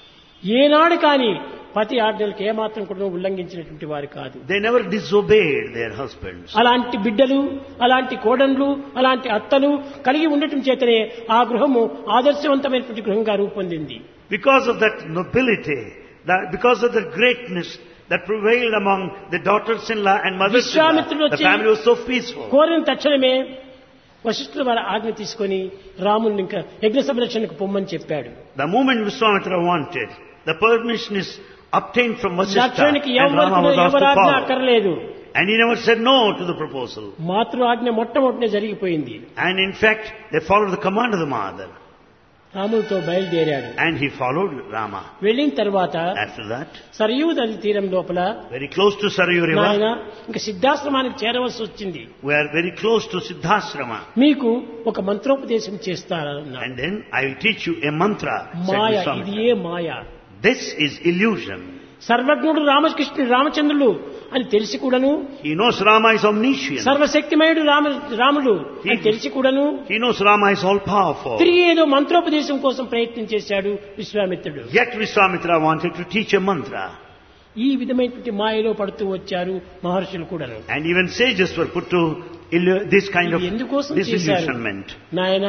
ఏనాడు కాని పతి ఆజ్ఞలకు ఏమాత్రం కూడా ఉల్లంఘించినటువంటి వారు కాదు. They never disobeyed their husbands. అలాంటి బిడ్డలు, అలాంటి కోడన్లు, అలాంటి అత్తలు కలిగి ఉండటం చేతనే ఆ గృహము ఆదర్శవంతమైనటువంటి గృహంగా రూపొందింది. Because of that nobility, because of the greatness that prevailed among the daughters-in-law and mothers-in-law, విశ్వామిత్రుడు the వచ్చి family was so peaceful. కోరిన తక్షణమే వశిష్ఠుల వారి ఆజ్ఞ తీసుకొని రాముని ఇంకా యజ్ఞ సంరక్షణకు పొమ్మని చెప్పాడు. The moment Vishwamitra wanted, the permission is obtained from Vasishtha, లక్ష్మణునికి and Rama was asked to ఎవరాజ్ఞ follow. అక్కర్లేదు. And he never said no to the proposal. మాతృ ఆజ్ఞ మొట్టమొదటినే జరిగిపోయింది. And in fact, they followed the command of the mother. రాములతో బయలుదేరాడు. And he followed Rama. వెళ్ళిన తర్వాత After that, Sarayu నది తీరం లోపల very close to Sarayu నాయన River, ఇంకా సిద్ధాశ్రమానికి చేరవలసి వచ్చింది. we are very close to Siddhasrama. మీకు ఒక మంత్రోపదేశం చేస్తారన్నాడు. And then I will teach you a mantra, said మాయ, ఇది Vishwamitra. A Maya? This is illusion. సర్వజ్ఞుడు రామకృష్ణుడు రామచంద్రులు అని తెలిసి కూడాను, He knows Rama is omniscient. సర్వశక్తిమయుడు రాముడు అని తెలిసి కూడాను He knows Rama is all powerful. తిరిగి ఏదో మంత్రోపదేశం కోసం ప్రయత్నం చేశాడు విశ్వామిత్రుడు. Yet Vishwamitra wanted to teach a mantra. ఈ విధమైనటువంటి మాయలో పడుతూ వచ్చారు మహర్షులు కూడాను. And even sages were put to this kind of ఇది ఎందుకోసం చేశారు disillusionment. నాయన?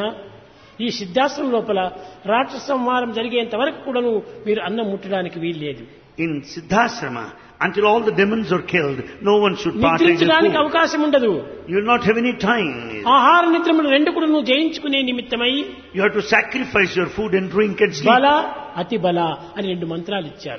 ఈ సిద్ధాశ్రమం లోపల రాక్షస సంహారం జరిగేంత వరకు కూడాను మీరు అన్నం ముట్టడానికి వీల్లేదు. In Siddhasrama, until all the demons are killed, no one should partake in నిద్రించడానికి food. అవకాశం ఉండదు. You will not have any time. ఆహార నిద్రములు రెండు కూడా నువ్వు జయించుకునే నిమిత్తమై You have to sacrifice your food and drink and sleep. బల అతి బల అని 2 మంత్రాలు ఇచ్చారు.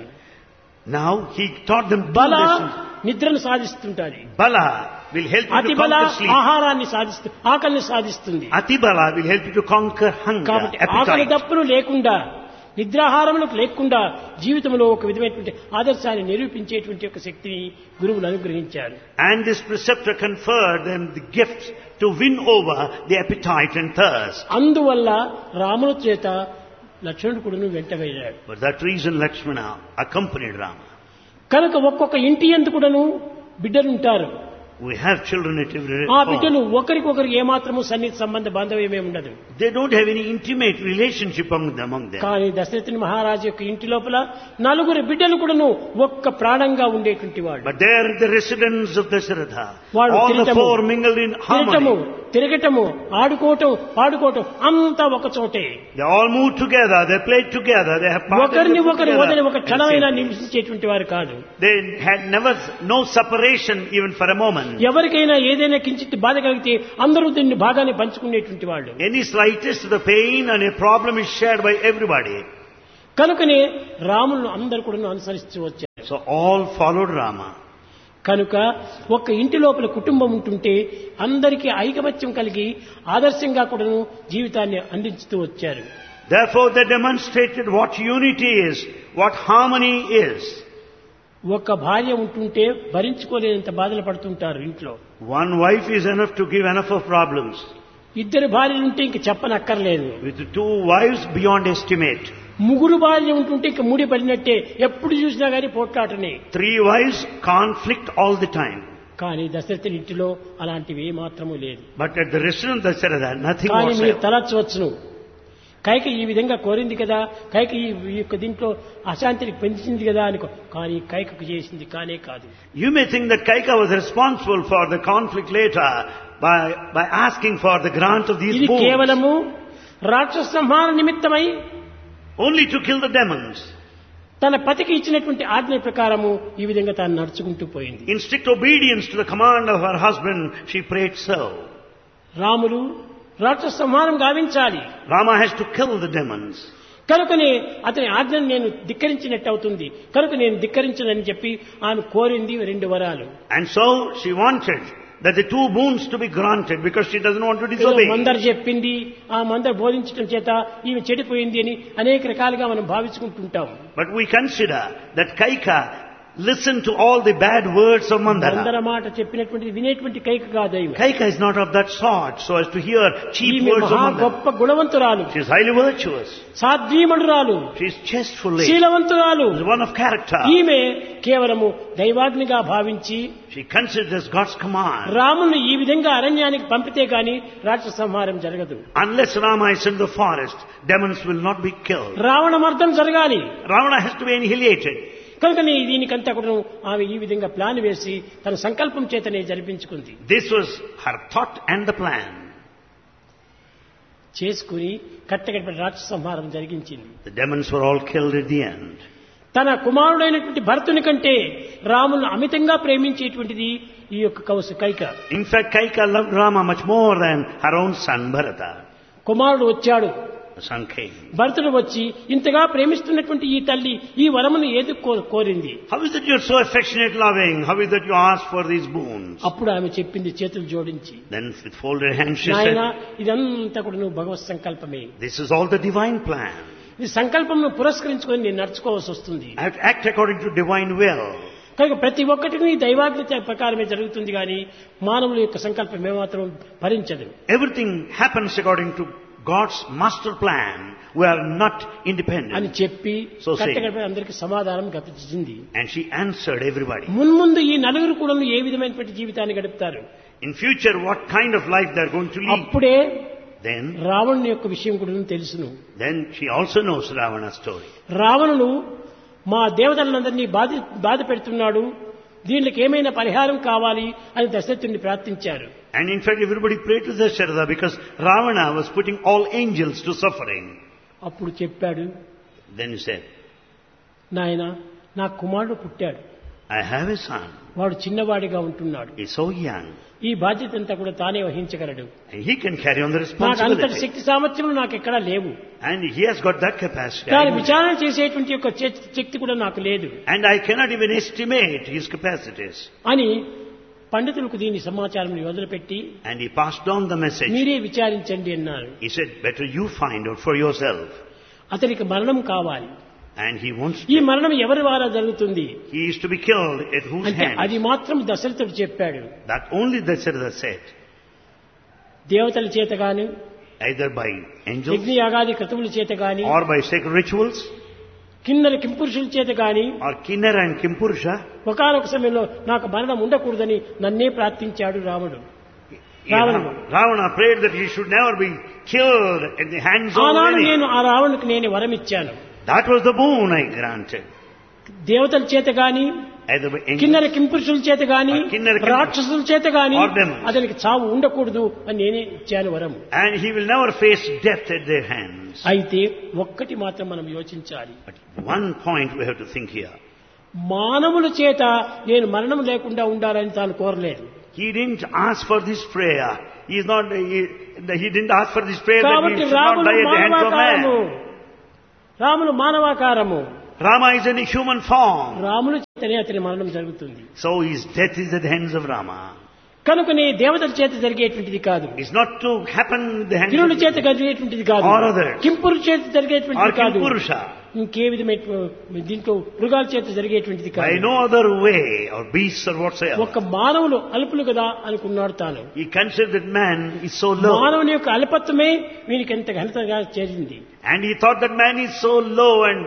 Now he taught them two బల lessons. నిద్రను సాధిస్తుంటారు, Bala will help you అతి to బల conquer sleep. ఆహారాన్ని ఆకలిని సాధిస్తుంది. Atibala will help you to conquer hunger, కాబట్టి ఆకలి appetite. దప్పులు లేకుండా నిద్రాహారములకు లేకుండా జీవితంలో ఒక విధమైనటువంటి ఆదర్శాన్ని నిరూపించేటువంటి ఒక శక్తిని గురువులు అనుగ్రహించారు. And this preceptor conferred them the gift to win over the appetite and thirst. అందువల్ల రాముల చేత లక్ష్మణుడు కూడా వెంట వెళ్ళాడు. For that reason Lakshmana accompanied Rama. కనుక ఒక్కొక్క ఇంటి యందు కూడాను బిడ్డలుంటారు. We have children at every ఆ home. బిడ్డలు ఒకరికొకరికి ఏమాత్రము సన్నిహిత సంబంధ బాంధవ్యమే ఉండదు. They don't have any intimate relationship among them. కానీ దశరథుని మహారాజు యొక్క ఇంటి లోపల నలుగురు బిడ్డలు కూడాను ఒక్క ప్రాణంగా ఉండేటువంటి వాళ్ళు. But they are the residents of Dasharatha. వాళ్ళు All the తిరగటము, four mingled in harmony. తిరగటము, ఆడుకోవటం, పాడుకోవటం అంతా ఒక చోటే. They all move together, they play together, they have ఒకరిని ఒకరు వదిలి ఒక together. క్షణమైనా నివసించేటువంటి వారు కాదు. They had never, no separation even for a moment. ఎవరికైనా ఏదైనా కించిత్ బాధ కలిగితే అందరూ దీన్ని భాగాన్ని పంచుకునేటువంటి వాళ్ళు. Any slightest the pain and a problem is shared by everybody. కనుకనే రాములను అందరూ కూడా అనుసరిస్తూ వచ్చారు. So all followed Rama. కనుక ఒక్క ఇంటి లోపల కుటుంబం ఉంటుంటే అందరికీ ఐకమత్యం కలిగి ఆదర్శంగా కూడాను జీవితాన్ని అందించుతూ వచ్చారు. Therefore they demonstrated what unity is, what harmony is. ఒక భార్య ఉంటుంటే భరించుకోలేనంత బాధలు పడుతుంటారు ఇంట్లో. One wife is enough to give enough of problems. ఇద్దరు భార్యలు ఉంటే ఇంక చెప్పనక్కర్లేదు. With two wives beyond estimate. ముగ్గురు భార్య ఉంటుంటే ఇంక ముడి పడినట్టే, ఎప్పుడు చూసినా గానీ పోట్లాటనే. Three wives, conflict all the time. కానీ దశరథుని ఇంటిలో అలాంటివి ఏ మాత్రము లేదు. But at the restaurant Dasharatha, nothing కానీ was మీరు there. తలచవచ్చును, కైక ఈ విధంగా కోరింది కదా, కైక ఈ యొక్క దీంట్లో అశాంతిని పెంచింది కదా అనుకో. కానీ కైకకు చేసింది కానే కాదు. You may think that Kaika was responsible for the conflict later by asking for the grant of these ఇది boons. కేవలము రాక్షస సంహార నిమిత్తమై Only to kill the demons. తన పతికి ఇచ్చినటువంటి ఆజ్ఞ ప్రకారము ఈ విధంగా తాను నడుచుకుంటూ పోయింది. In strict obedience to the command of her husband, she prayed so. Ramulu రాక్షస సంహారం గావించాలి, Rama has to kill the demons. కనుకనే అతని ఆజ్ఞను నేను ధిక్కరించినట్టు అవుతుంది, కనుక నేను ధిక్కరించనని చెప్పి ఆమె కోరింది 2 వరాలు. And so she wanted that the 2 boons to be granted because she doesn't want to disobey. మందరు చెప్పింది, ఆ మందరు బోధించడం చేత ఈమె చెడిపోయింది అని అనేక రకాలుగా మనం భావించుకుంటుంటాం. But we consider that Kaika listened to all the bad words of Mandara. మందర మాట చెప్పినటువంటి వినేటువంటి కైక కాదు ఈమె. Kaika is not of that sort so as to hear cheap ఈమె words of మహా Mandara. గొప్ప గుణవంతురాలు, She is highly virtuous. సాధ్వీమణురాలు, She is chasteful lady. శీలవంతురాలు. She is one of character. ఈమె కేవలము దైవాగ్నిగా భావించి She considers God's command. రాముని ఈ విధంగా అరణ్యానికి పంపితే గాని రాక్షస సంహారం జరగదు. Unless Rama is in the forest, demons will not be killed. Ravana మర్దం జరగాలి, Ravana has to be annihilated. కనుకనే దీనికంతా కూడా ఆమె ఈ విధంగా ప్లాన్ వేసి తన సంకల్పం చేతనే జరిపించుకుంది. This was her thought and the plan. చేసుకుని కట్టకట్టి రాక్షస సంహారం జరిగించింది. The demons were all killed at the end. తన కుమారుడైనటువంటి భరతుని కంటే రామును అమితంగా ప్రేమించేటువంటిది ఈ యొక్క Kaika. In fact, Kaika loved Rama much more than her own son Bharata. కుమారుడు వచ్చాడు, The son came. భరతుడు వచ్చి ఇంతగా ప్రేమిస్తున్నటువంటి ఈ తల్లి ఈ వరమును ఏది కోరింది. How is it you're so affectionate, loving? How is it you ask for these boons? అప్పుడు ఆమె చెప్పింది చేతులు జోడించి, Then with folded hands she నాయనా said, ఇదంతా కూడా నువ్వు భగవత్ సంకల్పమే. this is all the divine plan. ఈ సంకల్పం పురస్కరించుకొని నేను నడుచుకోవాల్సి వస్తుంది. I have to act according to divine will. కనుక ప్రతి ఒక్కటిని దైవాజ్ఞ ప్రకారమే జరుగుతుంది కానీ మానవుల యొక్క సంకల్పం ఏమాత్రం భరించదు. Everything happens according to God's master plan. We are not అని independent. చెప్పి So saying. కట్టకట్టి అందరికి సమాధానం గతించింది. And she answered everybody. మున్ముందు ఈ నలుగురు కూడా ఏ విధమైనటువంటి జీవితాన్ని గడుపుతారు, In future, what kind of life they are going to lead. అప్పుడే Then రావణుని యొక్క విషయం కూడా తెలుసును. she also knows Ravana's story. రావణుడు మా దేవతలందరినీ బాధ పెడుతున్నాడు, దీనికి ఏమైనా పరిహారం కావాలి అని దశరథుడిని ప్రార్థించారు. And in fact, everybody prayed to Dasharatha because Ravana was putting all angels to suffering. అప్పుడు చెప్పాడు, Then he said, నాయన నా కుమారుడు పుట్టాడు, I have a son. వాడు చిన్నవాడిగా ఉంటున్నాడు, He's so young. ఈ బాధ్యత అంతా కూడా తానే వహించగలడు, And he can carry on the నాకు అంతటి responsibility. శక్తి సామర్థ్యం నాకు ఎక్కడా లేవు, And he has got that capacity. దాని విచారణ చేసేటువంటి యొక్క శక్తి కూడా నాకు లేదు And I cannot even estimate his capacities. అని పండితులకు దీని సమాచారం వదిలిపెట్టి And he passed on the message. మీరే విచారించండి అన్నారు. He said, better you find out for yourself. అతనికి మరణం కావాలి. And he wants ఈ మరణం ఎవరి ద్వారా జరుగుతుంది he is to be killed at whose అంటే అది hand? మాత్రం దశరథుడు చెప్పాడు. That only Dasharatha said. దేవతల చేత గాని Either by angels యజ్ఞ యాగాది క్రతువుల చేత గాని or by sacred rituals. కిన్నర కింపురుషుల చేత గాని or Kinnara and Kimpurusha. ఒకనొక సమయంలో నాకు మరణం ఉండకూడదని నన్నే ప్రార్థించాడు రాముడు. రావణుడు Ravana prayed that he should never be killed at the hands of ఆనాడు any. నేను ఆ రావణునికి నేను వరం ఇచ్చాను. That was the boon I granted. దేవతల చేత గాని Either by angels కిన్నర కింపురుషుల చేత గాని or Kinnara Kimpurusha రాక్షసుల చేత గాని or demons. అతనికి చావు ఉండకూడదు అని నేనే ఇచ్చాను వరం. and he will never face death at their hands. అయితే ఒక్కటి మాత్రం మనం యోచించాలి. But one point we have to think here. మానవుల చేత నేను మరణం లేకుండా ఉండాలని తాను కోరలేదు. He didn't ask for this prayer. He didn't ask for this prayer that he కాబట్టి should not రాముడు die at the hands of మానవాకారము, man. రాముడు మానవాకారము, Rama is in a human form. రాముని చేతనే అతని మరణం జరుగుతుంది. So his death is at the hands of Rama. కనుకనే దేవతల చేత జరిగేటువంటిది కాదు, It's not to happen at the hands గిరుల of చేత జరిగేటువంటిది కాదు, or others. కింపురు చేత or జరిగేటువంటిది కాదు, Kimpurusha. ఇంకే విధమైన దీంట్లో మృగాల చేత జరిగేటువంటిది By కాదు. no other way or beasts or whatsoever. ఒక మానవులు అల్పులు కదా అనుకున్నాడు తాను. He considered that man is so low. మానవుని యొక్క అల్పత్వమే వీనికి ఎంత ఘనతగా చేరింది. And he thought that man is so low and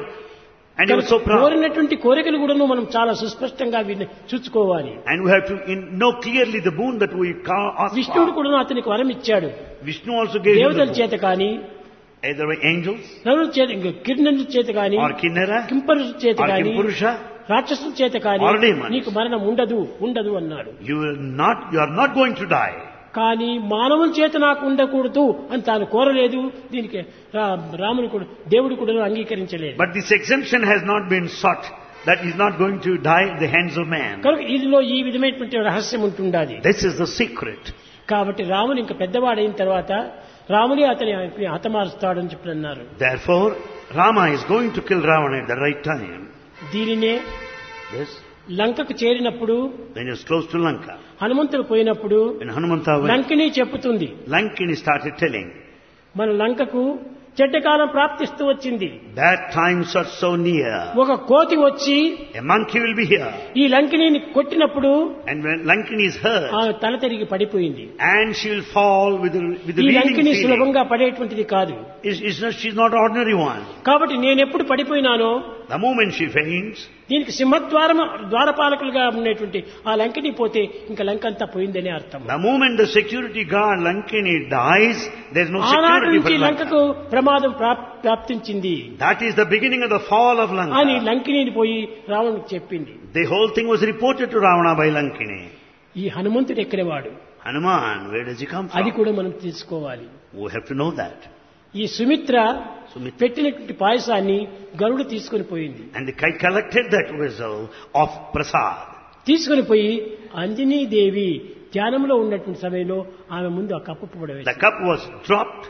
he was so proud. కోరినటువంటి కోరికలు కూడా మనం చాలా సుస్పష్టంగా చూసుకోవాలి. And we have to know clearly the boon that we ask విష్ణుడు for. కూడా అతనికి వరం ఇచ్చాడు. Vishnu also gave him దేవతల the boon. చేత కానీ Either by angels నరుల చేత కిరణుల చేత కానీ or Kinnara కింపరుల చేత or కానీ Kimpurusha. రాక్షసుల చేత కానీ or demons. నీకు మరణం ఉండదు అన్నాడు. You are not going to die. కానీ మానవుల చేత నాకు ఉండకూడదు అని తాను కోరలేదు. దీనికి రాముడు కూడా దేవుడు కూడా అంగీకరించలేదు. But this exemption has not been sought. That he is not going to die at the hands of man. కనుక ఇదిలో ఈ విధమైనటువంటి రహస్యం ఉంటుండాలి. This is the secret. కాబట్టి రాముడు ఇంకా పెద్దవాడైన తర్వాత రాముడే అతని హతమారుస్తాడని చెప్పి అన్నారు. Therefore, Rama is going to kill Ravana at the right time. దీనినే Yes. లంకకు చేరినప్పుడు When he was close to Lanka, హనుమంతుడు పోయినప్పుడు when Hanumanta went, Lankini చెప్పుతుంది, Lankini started telling, మన లంకకు చెడ్డకాలం ప్రాప్తిస్తూ వచ్చింది. bad times are so near. ఒక కోతి వచ్చి A monkey will be here. ఈ లంకిని కొట్టినప్పుడు And when Lankini is hurt, ఆమె తల తిరిగి పడిపోయింది. and she will fall with the ఈ bleeding లంకిని feeling. సులభంగా పడేటువంటిది కాదు. She's not ordinary one. కాబట్టి నేను ఎప్పుడు పడిపోయినానో The moment she faints, దీనికి ద్వారపాలకులుగా ఉండేటువంటి ఆ లంకిని పోతే ఇంకా లంక అంతా పోయిందనే అర్థం. the moment the security guard Lankini dies, there's no ఆనాటి security నుంచి for Lanka. లంకకు ప్రమాదం ప్రాప్తించింది That is the beginning of the fall of అని Lanka. లంకిని పోయి రావణుడికి చెప్పింది. The whole thing was reported to Ravana by Lankini. ఈ హనుమంతుడు ఎక్కడవాడు, Hanuman, where does he come అది from? కూడా మనం తెలుసుకోవాలి. We have to know that. ఈ సుమిత్ర పెట్టినటువంటి పాయసాన్ని గరుడు తీసుకుని పోయింది. And the kite collected that vessel of prasad. తీసుకుని పోయి అంజనీదేవి ధ్యానంలో ఉన్నటువంటి సమయంలో ఆమె ముందు ఆ cup The పడవేసింది. cup was dropped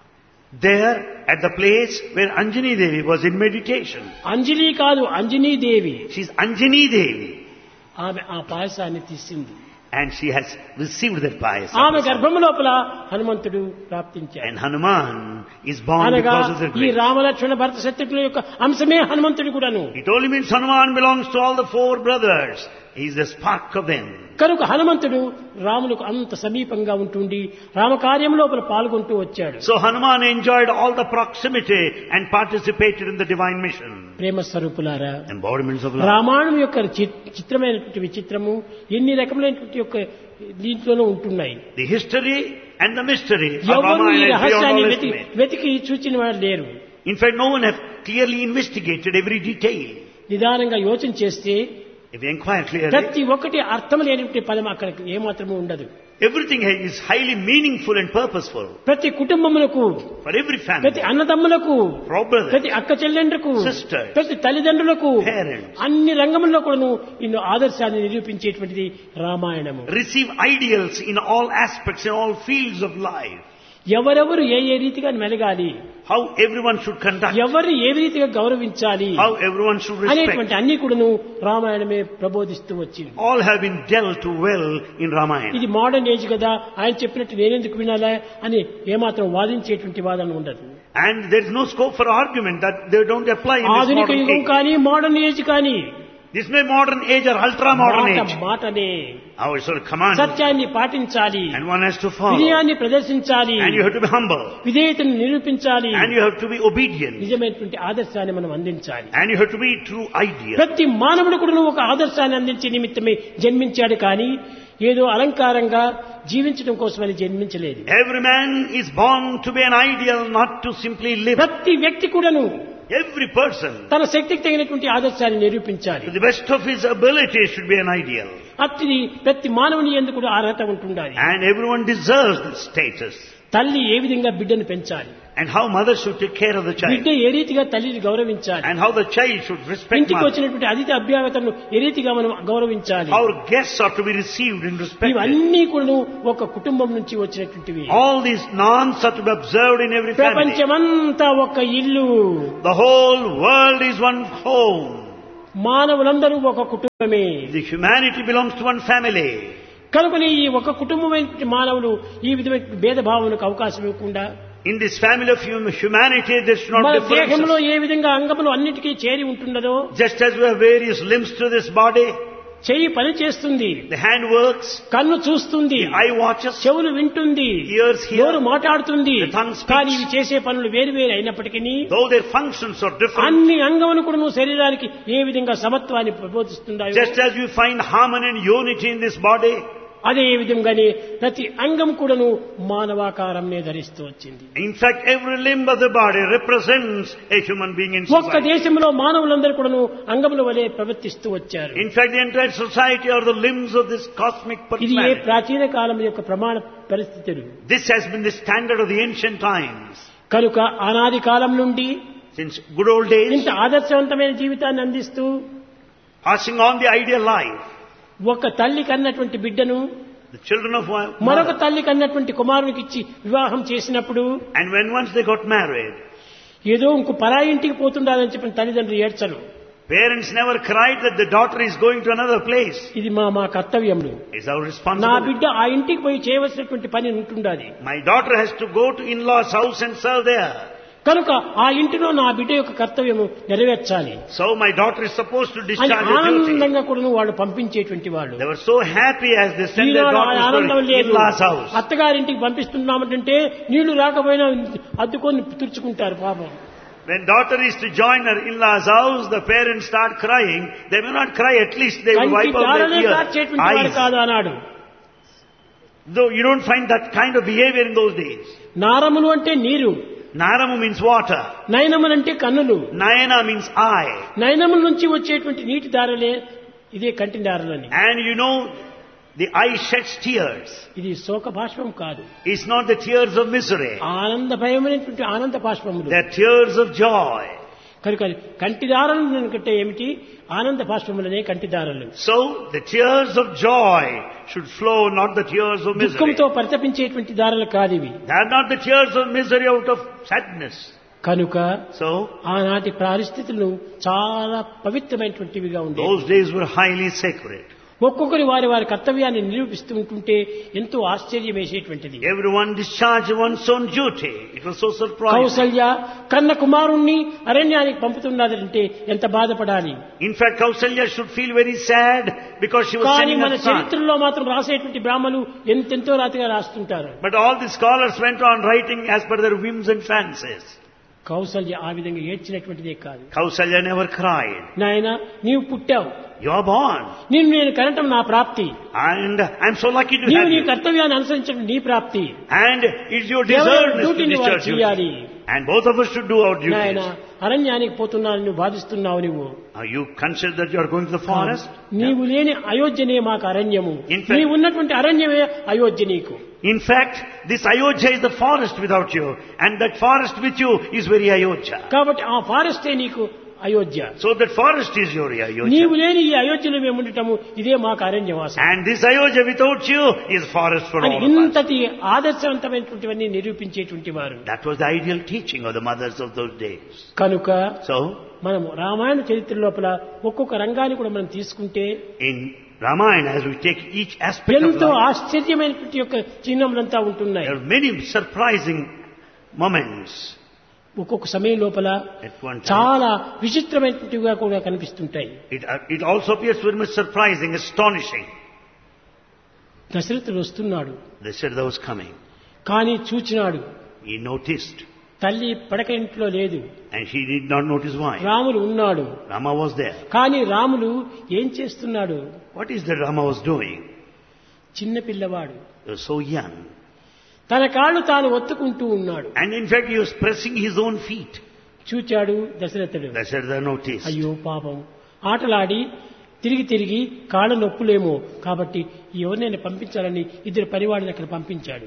there at the place where Anjani Devi was in meditation. అంజలి కాదు, అంజనీదేవి. She's Anjani Devi. ఆమె ఆ పాయసాన్ని తీసింది. And she has received that payasam. ఆమె గర్భం లోపల హనుమంతుడు ప్రాప్తించాడు. And Hanuman is born అనగా because of the ఈ grace. రామలక్ష్మణ భరత శత్రుఘ్నుల యొక్క అంశమే హనుమంతుడు కూడాను. It only means Hanuman belongs to all the four brothers. He is the spark of them. కనుక హనుమంతుడు రాములకు అంత సమీపంగా ఉంటుండి రామకార్యం లోపల పాల్గొంటూ వచ్చాడు. So Hanuman enjoyed all the proximity and participated in the divine mission. ప్రేమ స్వరూపులారా, Embodiments of love. రామాయణం యొక్క చిత్రమైనటువంటి విచిత్రము ఎన్ని రకములైనటువంటి యొక్క దీంట్లోనూ ఉంటున్నాయి. The history and the mystery of ఎవరు ఈ Ramayana is beyond రహస్యాన్ని all estimate. వెతికి చూచిన వారు లేరు. In fact, no one has clearly investigated every detail. నిదానంగా యోచన చేస్తే If you inquire clearly, ప్రతి ఒక్కటి అర్థం లేనటువంటి పదం అక్కడ ఏమాత్రము ఉండదు. everything is highly meaningful and purposeful. ప్రతి కుటుంబములకు, For every family, ప్రతి అన్నదమ్ములకు, for brothers, ప్రతి అక్క చెల్లెండ్రకు, sisters, ప్రతి తల్లిదండ్రులకు, parents, అన్ని రంగముల్లో కూడాను ఇన్ని ఆదర్శాన్ని నిరూపించేటువంటిది రామాయణము. receive ideals in all aspects, in all fields of life. ఎవరెవరు ఏ రీతిగా మెలగాలి, How everyone should conduct, ఎవరు ఏ రీతిగా గౌరవించాలి how everyone should respect. అనేటువంటి అన్ని కూడాను రామాయణమే ప్రబోధిస్తూ వచ్చింది. All have been dealt well in Ramayana. ఇది మోడర్న్ ఏజ్ కదా, ఆయన చెప్పినట్టు నేనెందుకు వినాలా అని ఏమాత్రం వాదించేటువంటి వాదన ఉండదు. And there is no scope for argument that they don't apply in this ఆధునిక modern యుగం age. కానీ మోడర్న్ ఏజ్ కానీ This may modern age or ultra modern age. మాటనే Our sort of command. సత్యాన్ని పాటించాలి, And one has to follow. వినయాన్ని ప్రదర్శించాలి, And you have to be humble. విధేయతను నిరూపించాలి, And you have to be obedient. నిజమైనటువంటి ఆదర్శాన్ని మనం అందించాలి. And you have to be true ideal. ప్రతి మానవుడు కూడా ఒక ఆదర్శాన్ని అందించే నిమిత్తమే జన్మించాడు, కానీ ఏదో అలంకారంగా జీవించడం కోసమని జన్మించలేదు. Every man is born to be an ideal, not to simply live. ప్రతి వ్యక్తి కూడాను Every person, తన శక్తికి తగినటువంటి ఆదర్శాన్ని నిరూపించాలి. to the best of his ability, should be an ideal. అట్టి ప్రతి మానవుని యందు కూడా అర్హత ఉంటుండాలి. And everyone deserves this status. తల్లి ఏ విధంగా బిడ్డను పెంచాలి, And how mother should take care of the బిడ్డ child. ఏ రీతిగా తల్లిని గౌరవించాలి, And how the child should respect ఇంటికి mother. వచ్చినటువంటి అతిథి అభ్యాగతలను ఏ రీతిగా మనం గౌరవించాలి, Our guests are to be received and respected. ఇవన్నీ కూడా ఒక కుటుంబం నుంచి వచ్చినటువంటివి. All these norms are to be observed in every family. ప్రపంచమంతా ఒక ఇల్లు, The whole world is one home. మానవులందరూ ఒక కుటుంబమే. The humanity belongs to one family. కనుకని ఈ ఒక కుటుంబమైన మానవులు ఈ విధమైన భేదభావనకు అవకాశం ఇవ్వకుండా, In this family of humanity, there should not మన be differences. దేహంలో ఏ విధంగా అంగములు అన్నిటికీ చేరి ఉంటున్నదో, Just as we have various limbs to this body, చెయ్యి పని చేస్తుంది, the hand works, కన్ను చూస్తుంది, the eye watches, చెవులు వింటుంది, ears hear, నోరు మాట్లాడుతుంది, the tongue speaks. కానీ ఇవి చేసే పనులు వేరు వేరు అయినప్పటికీ though their functions are different. అన్ని అంగములు కూడా నువ్వు శరీరానికి ఏ విధంగా సమత్వాన్ని ప్రబోధిస్తున్నాయో, Just as you find harmony and unity in this body, అదే విధంగానే ప్రతి అంగం కూడాను మానవాకారంనే ధరిస్తూ వచ్చింది. in fact, every limb of the body represents a human being in ఒక్క society. దేశంలో మానవులందరూ కూడాను అంగముల వలె ప్రవర్తిస్తూ వచ్చారు. In fact, the entire society are the limbs of this cosmic ఇది ఏ personality. ప్రాచీన కాలం యొక్క ప్రమాణ పరిస్థితులు. This has been the standard of the ancient times. కనుక అనాది కాలం నుండి Since good old days, ఇంత ఆదర్శవంతమైన జీవితాన్ని అందిస్తూ passing on the ideal life, ఒక తల్లి కన్నటువంటి బిడ్డను the children of one మరొక mother. తల్లి కన్నటువంటి కుమారునికి ఇచ్చి వివాహం చేసినప్పుడు And when once they got married, ఏదో ఇంకో పరాయి ఇంటికి పోతుండాలని చెప్పిన తల్లిదండ్రులు ఏడ్చరు. parents never cried that the daughter is going to another place. ఇది మా కర్తవ్యములు. It's our నా responsibility. బిడ్డ ఆ ఇంటికి పోయి చేయవలసినటువంటి పని ఉంటుండాలి. My daughter has to go to in-laws' house and serve there. కనుక ఆ ఇంటిలో నా బిడ్డ యొక్క కర్తవ్యము నెరవేర్చాలి So my daughter is supposed to అని discharge her duty. ఆనందంగా కూడా వాళ్ళు పంపించేటువంటి వాళ్ళు. They were so happy as they sent their ఈనాడు ఆ daughters ఆనందం to లేదు. in-laws' house. అత్తగారింటికి పంపిస్తున్నామంటే నీళ్లు రాకపోయినా అద్దుకొని తుడుచుకుంటారు పాపం. When daughter is to join her in-laws' house, the parents start crying. They may not cry, at least they will కంటి wipe out దారనే their కార్చేటువంటి వాడు eyes. కాదు అన్నాడు. Though you don't find that kind of behavior in those days. నారములు అంటే నీరు, Naramu means water. నయనములు అంటే కన్నులు, Nayana means eye. నయనముల నుంచి వచ్చేటువంటి నీటి దారలే ఇదే కంటి దారలని. And you know, the eye sheds tears. ఇది శోక బాష్పం కాదు, It's not the tears of misery. ఆనంద భయమైనటువంటి ఆనంద బాష్పములు. They're tears of joy. కనుక కంటి దారలు కంటే ఏమిటి, ఆనంద బాష్పములనే కంటి దారలు. So, the tears of joy should flow, not the tears of misery. దుఃఖంతో పరితపించేటువంటి దారలు కాదు ఇవి. They're not the tears of misery out of sadness. కనుక So, ఆనాటి పరిస్థితులు చాలా పవిత్రమైనటువంటివిగా ఉండేవి. those days were highly sacred. ఒక్కొక్కరి వారి వారి కర్తవ్యాన్ని నిరూపిస్తూ ఉంటుంటే ఎంతో ఆశ్చర్యం వేసేటువంటిది. Everyone discharged one's own duty. It was so surprising. Kaushalya కన్న కుమారుణ్ణి అరణ్యానికి పంపుతున్నదంటే ఎంత బాధపడాలి. In fact, Kausalya should feel very sad because she was కానీ sending మన her son. చరిత్రలో మాత్రం రాసేటువంటి బ్రాహ్మలు ఎంతెంతో రాతిగా రాస్తుంటారు. But all the scholars went on writing as per their whims and fancies. Kaushalya ఆ విధంగా ఏడ్చినటువంటిదే కాదు. Kausalya never cried. నాయన నీవు పుట్టావు, You are born. నిన్ను నేను కనటం నా ప్రాప్తి, And I'm so lucky to నీవు have నీ you. కర్తవ్యాన్ని అనుసరించడం నీ ప్రాప్తి. And it's your ఎవరి deservedness to డ్యూటీని వారు discharge duty. చేయాలి. And both of us should do our నాయన duties. అరణ్యానికి పోతున్నాను నువ్వు బాధిస్తున్నావు నువ్వు. You consider that you are going to the forest? నీవు లేని అయోధ్యనే మాకు అరణ్యము, In fact- నీవు ఉన్నటువంటి అరణ్యమే అయోధ్య నీకు. In fact, this Ayodhya is the forest without you. And that forest with you is very Ayodhya. కాబట్టి ఆ ఫారెస్టే నీకు Ayodhya. So that forest is your Ayodhya. నీవు లేని ఈ అయోధ్యలో మేము ఉండటము ఇదే మాకు అరణ్యవాసం And this Ayodhya without you is forest for అని all of us. ఇంతటి ఆదర్శవంతమైనటువంటివన్నీ నిరూపించేటువంటి వారు. That was the ideal teaching of the mothers of those days. కనుక So, మనము రామాయణ చరిత్ర లోపల ఒక్కొక్క రంగాన్ని కూడా మనం తీసుకుంటే in Ramayana, as we take each aspect of ఎంతో life, ఆశ్చర్యమైనటువంటి యొక్క చిహ్నములంతా ఉంటున్నాయి. there are many surprising moments. ఒక్కొక్క సమయం లోపల At one time, చాలా విచిత్రమైనటివిగా కూడా కనిపిస్తుంటాయి. it also appears very much surprising, astonishing. దశరథుడు వస్తున్నాడు, Dasharatha was coming. కానీ చూచినాడు He noticed, తల్లి పడక ఇంట్లో లేదు, and he did not notice why. Ramulu ఉన్నాడు. Rama was there. కానీ రాములు ఏం చేస్తున్నాడు? What is that Rama was doing? చిన్న పిల్లవాడు He was so young. తన కాళ్ళు తాను ఒత్తుకుంటూ ఉన్నాడు. And in fact, he was pressing his own feet. చూచాడు దశరథుడు. Dasharatha noticed. అయ్యో పాపం, ఆటలాడి తిరిగి తిరిగి కాళ్ళ నొప్పులేమో, కాబట్టి ఎవరినైనా పంపించాలని ఇద్దరు పనివాడిని అక్కడ పంపించాడు.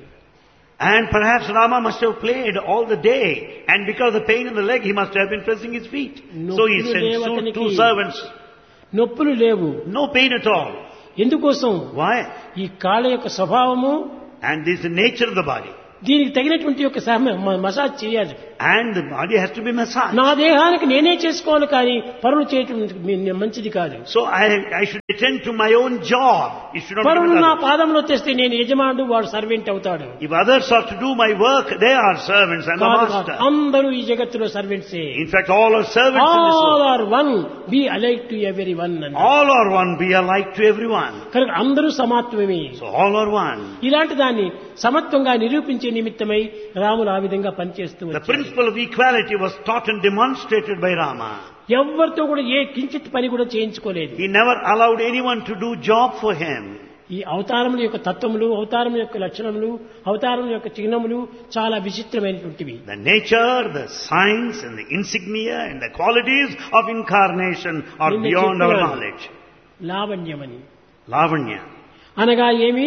And perhaps Rama must have played all the day, and because of the pain in the leg, he must have been pressing his feet. So he sent two servants. నొప్పులు లేవు, No pain at all. ఎందుకోసం? Why? ఈ కాళ్ళ యొక్క స్వభావము, And this is the nature of the body. దీనికి తగినటువంటి యొక్క మసాజ్ చేయాలి. And the body has to be massaged. నా దేహానికి నేనే చేసుకోవాలి, కానీ పరులు చేయటం మంచిది కాదు. So I should attend to my own job. It should not be పరులు with నా others. పాదంలో తెస్తే నేను యజమానుడు, వాడు సర్వెంట్ అవుతాడు. If others are to do my work, they are servants and the master. అందరూ ఈ జగత్తులో సర్వెంట్సే. In fact, all are servants in this all world. Are one, B alike to every one. All are one, be alike to everyone. కనుక అందరూ సమాత్వమే. So all are one. ఇలాంటి దాన్ని సమత్వంగా నిరూపించే నిమిత్తమై రాములు ఆ విధంగా పనిచేస్తూ The వచ్చాడు. principle of equality was taught and demonstrated by Rama. ఎవరితో కూడా ఏ కించిత్ పని కూడా చేయించుకోలేదు. He never allowed anyone to do job for him. ఈ అవతారముల యొక్క తత్వములు, అవతారం యొక్క లక్షణములు, అవతారం యొక్క చిహ్నములు చాలా విచిత్రమైనటువంటివి. The nature, the signs and the insignia and the qualities of incarnation are నిన్న beyond our చెప్పినాను. knowledge. లావణ్యమని Lavanya. అనగా ఏమి?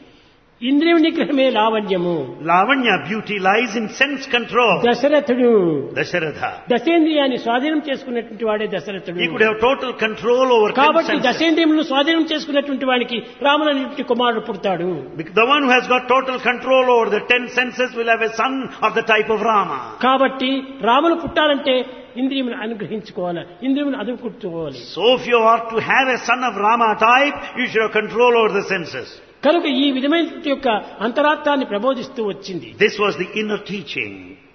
ఇంద్రియ నిగ్రహమే లావణ్యము. Lavanya, beauty lies in sense control. దశరథుడు Dasharatha. దశేంద్రియాన్ని స్వాధీనం చేసుకున్నటువంటి వాడే దశరథుడు. He could have total control over 10 కాబట్టి senses. దశేంద్రియములను స్వాధీనం చేసుకున్నటువంటి వానికి రాముడు అనేటువంటి కుమారుడు పుడతాడు. Because the one who has got total control over the 10 senses will have a son of the type of Rama. కాబట్టి రాముడు పుట్టాలంటే ఇంద్రియమును అనుగ్రహించుకోవాలి, ఇంద్రియమును అదుపుకోవాలి. So if you are to have a son of Rama type, you should have control over the senses. కనుక ఈ విధమైన యొక్క అంతరార్థాన్ని ప్రబోధిస్తూ వచ్చింది. This was the inner teaching.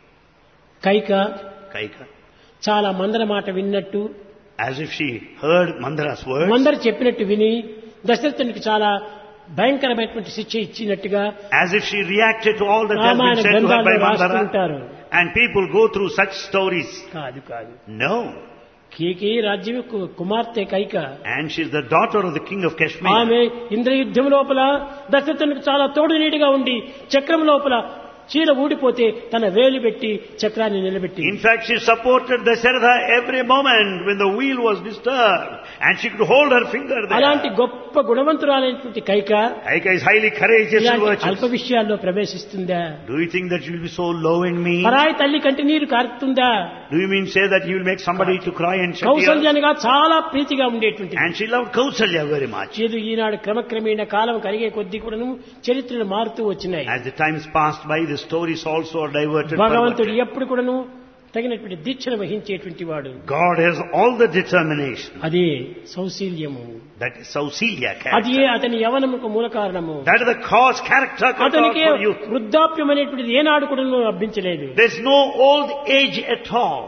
Kaika Kaika, చాలా మందర మాట విన్నట్టు, as if she heard Mandara's words, మందర చెప్పినట్టు విని దశరథునికి చాలా భయంకరమైనటువంటి శిక్ష ఇచ్చినట్టుగా as if she reacted to all that has Ramayana been said to her by గ్రంథాల్లో Mandara. రాస్తుంటారు. And people go through such stories. కాదు కాదు, No. కేకే రాజ్యం కుమార్తె Kaika. And she is the daughter of the king of Kashmir. ఆమె ఇంద్రయుద్ధం లోపల దశరథునికి చాలా తోడు నీడిగా ఉండి చక్రం లోపల చీర ఊడిపోతే తన వేలు పెట్టి చక్రాన్ని నిలబెట్టి. In fact, she supported Dasharatha every moment when the wheel was disturbed. And she could hold her finger అలాంటి there. గొప్ప గుణవంతురాలైనటువంటి Kaika Kaika is highly courageous and ఇలాంటి virtuous. అల్ప విషయాల్లో ప్రవేశిస్తుందా? Do you think that you will be so low and mean? పరాయి తల్లి కంటి నీరు కారుతుందా? Do you mean say that you will make somebody to cry and shed tears? కౌసల్యానిగా చాలా ప్రీతిగా ఉండేటువంటి. And she loved Kausalya very much. ఏదో ఈనాడు క్రమక్రమేణ కాలం కరిగే కొద్దీ కూడాను చరిత్రలు మారుతూ వచ్చినాయి. As the times passed by, the stories also are diverted. భగవంతుడు perverted. ఎప్పుడు కూడాను తగినటువంటి దీక్షను వహించేటువంటి వాడు. God has all the determination. అదే సౌశీల్యము, That is Sausilya అదే character. అతని యవనముకు మూల కారణము. That is the cause, character అతనికి for youth. వృద్ధాప్యం అనేటువంటిది ఏనాడు కూడా లభించలేదు. There is no old age at all.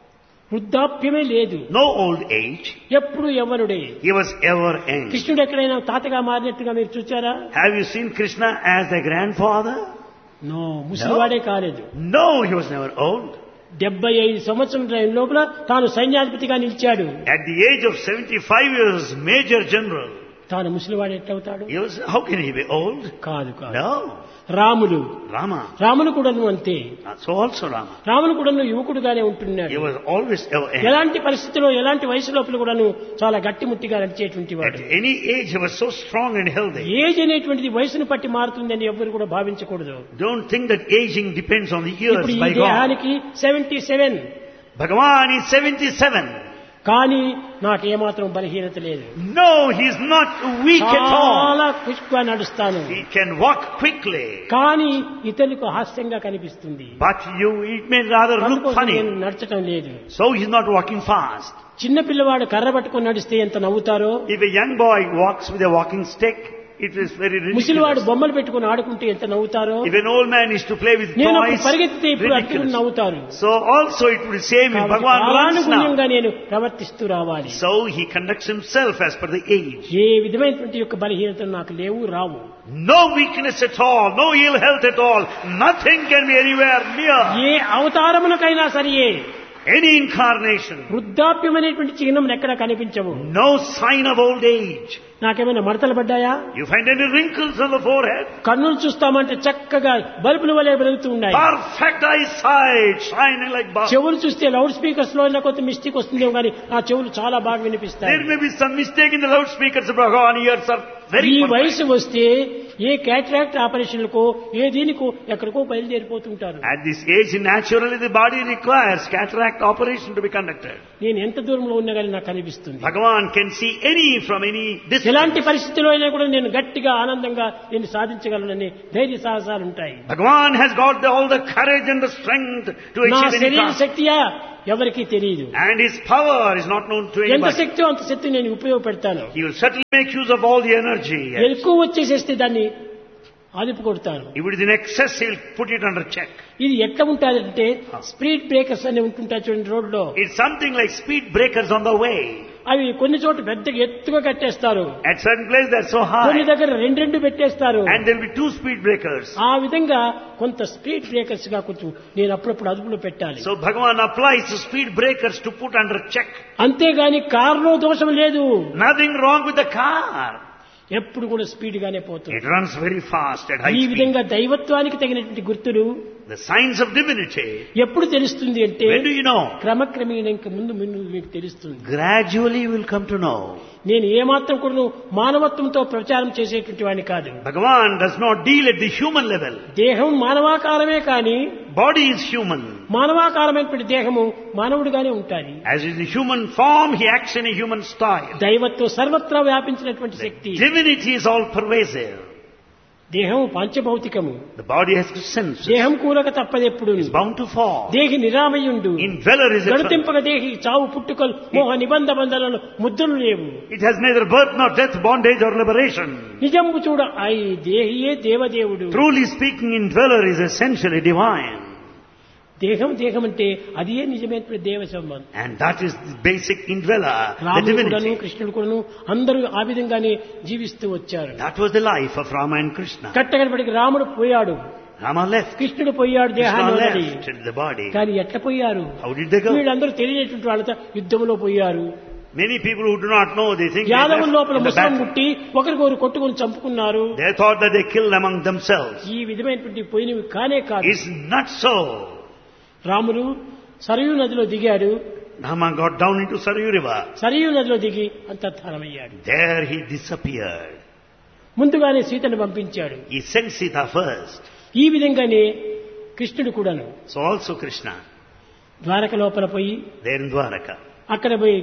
వృద్ధాప్యమే లేదు, No old age. ఎప్పుడు యవ్వనుడే. He was ever young. కృష్ణుడు ఎక్కడైనా తాతగా మారినట్టుగా మీరు చూచారా? Have you seen Krishna as the grandfather? No, ముసలివాడే కాలేదు. No, he was never old. 75 సంవత్సరం లోపల తాను సైన్యాధిపతిగా నిలిచాడు. At the age of 75 years, Major General. తాను ముసలివాడు ఎట్లవుతాడు? How can he be old? కాదు కాదు. No. రాములు Rama. రాములు కూడాను అంతే. So also Rama. రాములు కూడాను యువకుడుగానే ఉంటున్నాడు. He was always ever young. ఎలాంటి పరిస్థితిలో ఎలాంటి వయసు లోపల కూడాను చాలా గట్టిముట్టిగా నడిచేటువంటి వాడు. At any age, he was so strong and healthy. Age అనేటువంటిది వయసును పట్టి మారుతుందని ఎవ్వరు కూడా భావించకూడదు. Don't think that aging depends on the years ఇప్పుడు ఈ by God. దేహానికి 77, Bhagavan is 77. కానీ నాకు ఏమాత్రం బలహీనత లేదు. No, he is not weak at all. చాలా క్విక్గా నడుస్తాను. He can walk quickly. కానీ ఇతరులకు హాస్యంగా కనిపిస్తుంది. But it may rather look అందుకోసం funny. నేను నడచటం లేదు. So he is not walking fast. చిన్న పిల్లవాడు కర్ర పట్టుకొని నడిస్తే ఎంత నవ్వుతారో, If a young boy walks with a walking stick, it is very ముసలివాడు ridiculous. బొమ్మలు పెట్టుకుని ఆడుకుంటే ఎంత నవ్వుతారో, If an old man is to play with నేను toys, అప్పుడు పరిగెత్తితే ఇప్పుడు అట్టుకుని ridiculous. నవ్వుతారు. So also it would say me, కాబట్టి Bhagavan runs now. కాలానుగుణ్యంగా నేను ప్రవర్తిస్తూ రావాలి. So he conducts himself as per the age. ఏ విధమైనటువంటి యొక్క బలహీనతలు నాకు లేవు, రావు. No weakness at all, no ill health at all. Nothing can be anywhere near. A అవతారమునకైనా సరియే Any incarnation. వృద్ధాప్యం అనేటువంటి చిహ్నం ఎక్కడ కనిపించవు. No sign of old age. నాకేమైనా మడతలు పడ్డాయా? You find any wrinkles on the forehead? కన్నులు చూస్తామంటే చక్కగా బల్బుల వలె వెలుగుతూ ఉన్నాయి. Perfect eyesight, shining like bulbs. చెవులు చూస్తే లౌడ్ స్పీకర్స్ లో కొంత మిస్టేక్ వస్తుందేమో కానీ ఆ చెవులు చాలా బాగా వినిపిస్తాయి. There may be some mistake in the loudspeakers of Bhagavan. Ears are very ఈ perfect. వయసు వస్తే ఏ క్యాటరాక్ట్ ఆపరేషన్లకో ఏ దీనికో ఎక్కడికో బయలుదేరిపోతుంటారు. At this age, naturally the body requires cataract operation to be conducted. నేను ఎంత దూరంలో ఉన్నా కానీ నాకు అనిపిస్తుంది. Bhagavan can see any from any distance. ఎలాంటి పరిస్థితిలో అయినా కూడా నేను గట్టిగా ఆనందంగా నేను సాధించగలనని ధైర్య సాహసాలు ఉంటాయి. Bhagavan has got all the courage and the strength to నా achieve any శరీర task. శక్తియా ఎవరికీ తెలియదు. And his power is not known to ఎంత anybody. శక్తి అంత శక్తి నేను ఉపయోగపెడతాను. He will certainly make use of all the energy. Yes. ఎక్కువ వచ్చేసేస్తే దాన్ని అదుపు కొడతాను. If it is in excess, he will put it under check. ఇది ఎట్లా ఉంటుందంటే స్పీడ్ బ్రేకర్స్ అని ఉంటుంటాయి చూడండి రోడ్లో. It's something like speed breakers on the way. అవి కొన్ని చోట్ల పెద్దగా ఎత్తుగా కట్టేస్తారు, At certain places they're so కొన్ని high. దగ్గర రెండు పెట్టేస్తారు. And there will be two speed breakers. ఆ విధంగా కొంత స్పీడ్ బ్రేకర్స్ గా కొంచెం నేను అప్పుడప్పుడు అదుపులో పెట్టాలి. So Bhagavan applies the speed breakers to put under check. అంతేగాని కారులో దోషం లేదు, Nothing wrong with the car. ఎప్పుడు కూడా స్పీడ్ గానే పోతుంది. It runs very fast at high ఈ speed. విధంగా దైవత్వానికి తగినటువంటి గుర్తులు The signs of divinity. ఎప్పుడు తెలుస్తుంది అంటే When do you know? క్రమక్రమేణా ఇంక ముందు ముందు మీకు తెలుస్తుంది. Gradually you will come to know. నేను ఏమాత్రం కూడా మానవత్వంతో ప్రచారం చేసేటువంటి వాడిని కాదు. Bhagavan does not deal at the human level. దేహం మానవాకారమే కానీ Body is human. మానవాకారమైనటువంటి దేహము మానవుడిగానే ఉంటాయి. As is the human form, he acts in a human style. దైవత్వం సర్వత్రా వ్యాపించినటువంటి శక్తి. Divinity is all pervasive. దేహం పంచభౌతికము, The body has senses. దేహం కూలక తప్పదెప్పుడు, Is bound to fall. దేహి నిరామయుండు, Indweller is eternal. గణతింపక దేహి చావు పుట్టుకలు మోహ నిబంధ బంధాలను ముద్రలు లేవు. It has neither birth nor death, bondage or liberation. నిజంబు చూడ ఈ దేహియే దేవదేవుడు. Truly speaking, indweller is essentially divine. దేహం దేహం అంటే అది నిజమైన దేవ సంబంధం. And that is the basic indweller, the రాముడు కూడాను divinity. కృష్ణుడు కూడాను అందరూ ఆ విధంగానే జీవిస్తూ వచ్చారు. That was the life of Rama and Krishna. కట్టగడపడికి రాముడు పోయాడు, Rama left. కృష్ణుడు పోయాడు Krishna దేహాన్ని. left the body. కానీ ఎట్లా పోయారు? How did they go? వీళ్ళందరూ తెలియనటువంటి వాళ్ళతో యుద్ధంలో పోయారు. Many people who do not know, they think they యాదవుల left లోపల in the ముసలం battle. పుట్టి ఒకరికొకరు కొట్టుకొని చంపుకున్నారు. They thought that they killed among themselves. ఈ విధమైనటువంటి పోయినవి కానే కాదు. It's not so. రాముడు సరయూ నదిలో దిగాడు, Rama got down into Sarayu river. Sarayu నదిలో దిగి అంతర్ధానమయ్యాడు. There he disappeared. ముందుగానే సీతను పంపించాడు. He sent Sita first. ఈ విధంగానే కృష్ణుడు కూడాను So also Krishna, ద్వారక లోపల పోయి there in Dwaraka. అక్కడ పోయి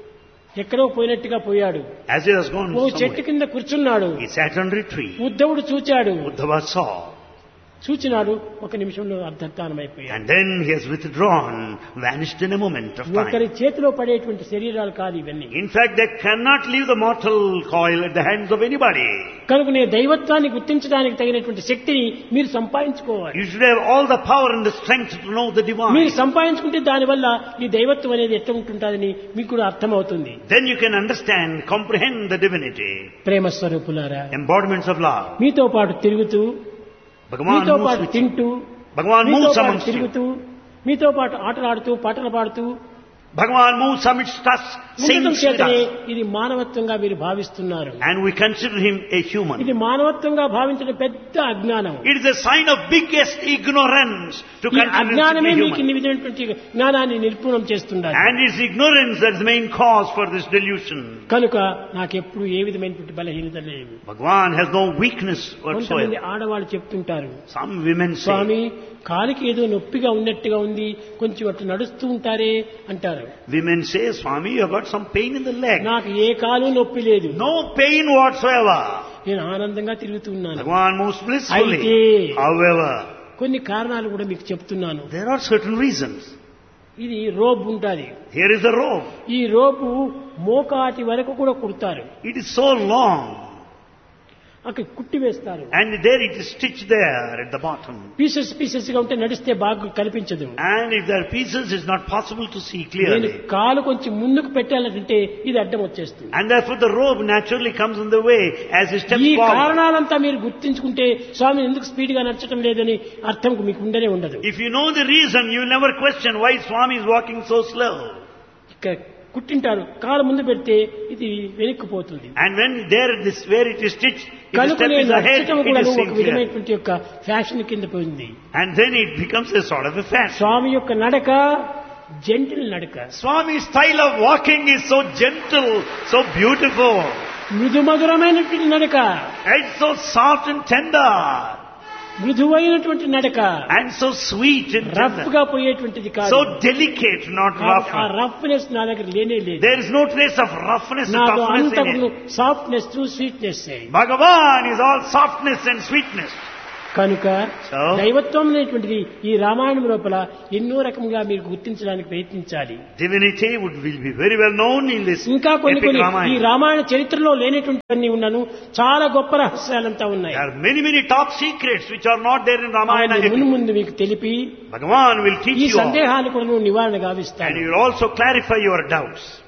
ఎక్కడో పోయినట్టుగా పోయాడు. As he was gone ఓ చెట్టు somewhere, కింద కూర్చున్నాడు. he sat under a tree. ఉద్ధవుడు చూచాడు, Uddhava saw. చూచినాడు, ఒక నిమిషంలో అర్ధస్థానమైపోయాడు. And then he has withdrawn, vanished in a moment of ఒకరి time. చేతిలో పడేటువంటి శరీరాలు కాదు ఇవన్నీ. In fact, they cannot leave the mortal coil at the hands of anybody. కనుక నేను దైవత్వాన్ని గుర్తించడానికి తగినటువంటి శక్తిని మీరు సంపాదించుకోవాలి. You should have all the power and the strength to know the divine. మీరు సంపాదించుకుంటే దానివల్ల ఈ దైవత్వం అనేది ఎట్లా ఉంటుందని మీకు కూడా అర్థమవుతుంది. Then you can understand, comprehend the divinity. ప్రేమ స్వరూపులారా, Embodiments of love. మీతో పాటు తిరుగుతూ, Bhagavan మీతో moves పాటు with you. తింటూ, Bhagavan మీతో moves పాటు amongst you. తిరుగుతూ, మీతో పాటు ఆటలాడుతూ పాటలు పాడుతూ Bhagavan moves amidst us, ఉండటం sings with చేతనే us. ఇది మానవత్వంగా మీరు భావిస్తున్నారు. And we consider him a ఇది human. మానవత్వంగా భావించడం పెద్ద అజ్ఞానం. It is a sign of biggest ignorance to ఈ consider him to అజ్ఞానమే be మీకు ఇన్ని human. విధమైనటువంటి జ్ఞానాన్ని నిరూపణం చేస్తున్నారు. And it's ignorance that's the main cause for this delusion. కనుక నాకెప్పుడు ఏ విధమైనటువంటి బలహీనత లేదు. Bhagavan has no weakness కొంతమంది whatsoever. ఆడవాళ్ళు చెప్తుంటారు, Some women say, స్వామి కాలికి ఏదో నొప్పిగా ఉన్నట్టుగా ఉంది, కొంచెం అట్లా నడుస్తూ ఉంటారే అంటారు. women say, Swami, you have got some pain in the leg. నాకు ఏ కాలు నొప్పి లేదు, No pain whatsoever. నేను ఆనందంగా తిరుగుతున్నాను. Bhagavan moves blissfully. అయితే However, కొన్ని కారణాలు కూడా మీకు చెప్తున్నాను. there are certain reasons. ఇది రోబ్ ఉంటుంది. Here is the rope. ఈ రోపు మోకాటి వరకు కూడా కుడతారు. It is so long. అక్కడ కుట్టి వేస్తారు. And there it is stitched there at the bottom. Pieces గా ఉంటే నడిస్తే బాగా కనిపించదు. And if there are pieces, it's not possible to see నేను clearly. కాలు కొంచెం ముందుకు పెట్టాలంటే ఇది అడ్డం వచ్చేస్తుంది. And therefore the robe naturally comes in the way as he steps ఈ forward. కారణాలంతా మీరు గుర్తించుకుంటే స్వామి ఎందుకు స్పీడ్ గా నడచడం లేదని అర్థం మీకు ఉండనే ఉండదు. If you know the reason, you will never question why Swami is walking so slow. ఇక్కడ కుట్టింటారు, కాలు ముందు పెడితే ఇది వెనక్కిపోతుంది. And when there this where it is stitched, if the కనుక step నేను is ahead, నడచడం it కూడా is ఒక seen clear. విధమైనటువంటి యొక్క ఫ్యాషన్ కింద పోయింది. And then it becomes a sort of a fashion. స్వామి యొక్క నడక జెంటిల్ నడక. Swami's style of walking is so gentle, so beautiful. మృదుమధురమైనటువంటి నడక, It's so soft and tender. మృదువైనటువంటి నడక, And so sweet and rough tender. గా పోయేటువంటిది కాదు. So delicate, not rough. ఆ roughness నా దగ్గర లేనే లేదు. There is no trace of roughness and నాకు toughness in అంతకు it. Softness sweetness. Bhagavan is all softness and sweetness. కనుక So? దైవత్వం అనేటువంటిది ఈ రామాయణం లోపల ఎన్నో రకంగా మీరు గుర్తించడానికి ప్రయత్నించాలి. Divinity will be very well known in this ఇంకా కొన్ని epic ఈ Ramayana. రామాయణ చరిత్రలో లేనటువంటివన్నీ ఉన్నాను, చాలా గొప్ప రహస్యాలంతా ఉన్నాయి. There are many top secrets which are not there in Ramayana అవన్నీ epic. ముందు మీకు తెలిపి Bhagavan will teach ఈ you all. సందేహాలు కూడా నివారణ And గావిస్తాను. he will also clarify your doubts.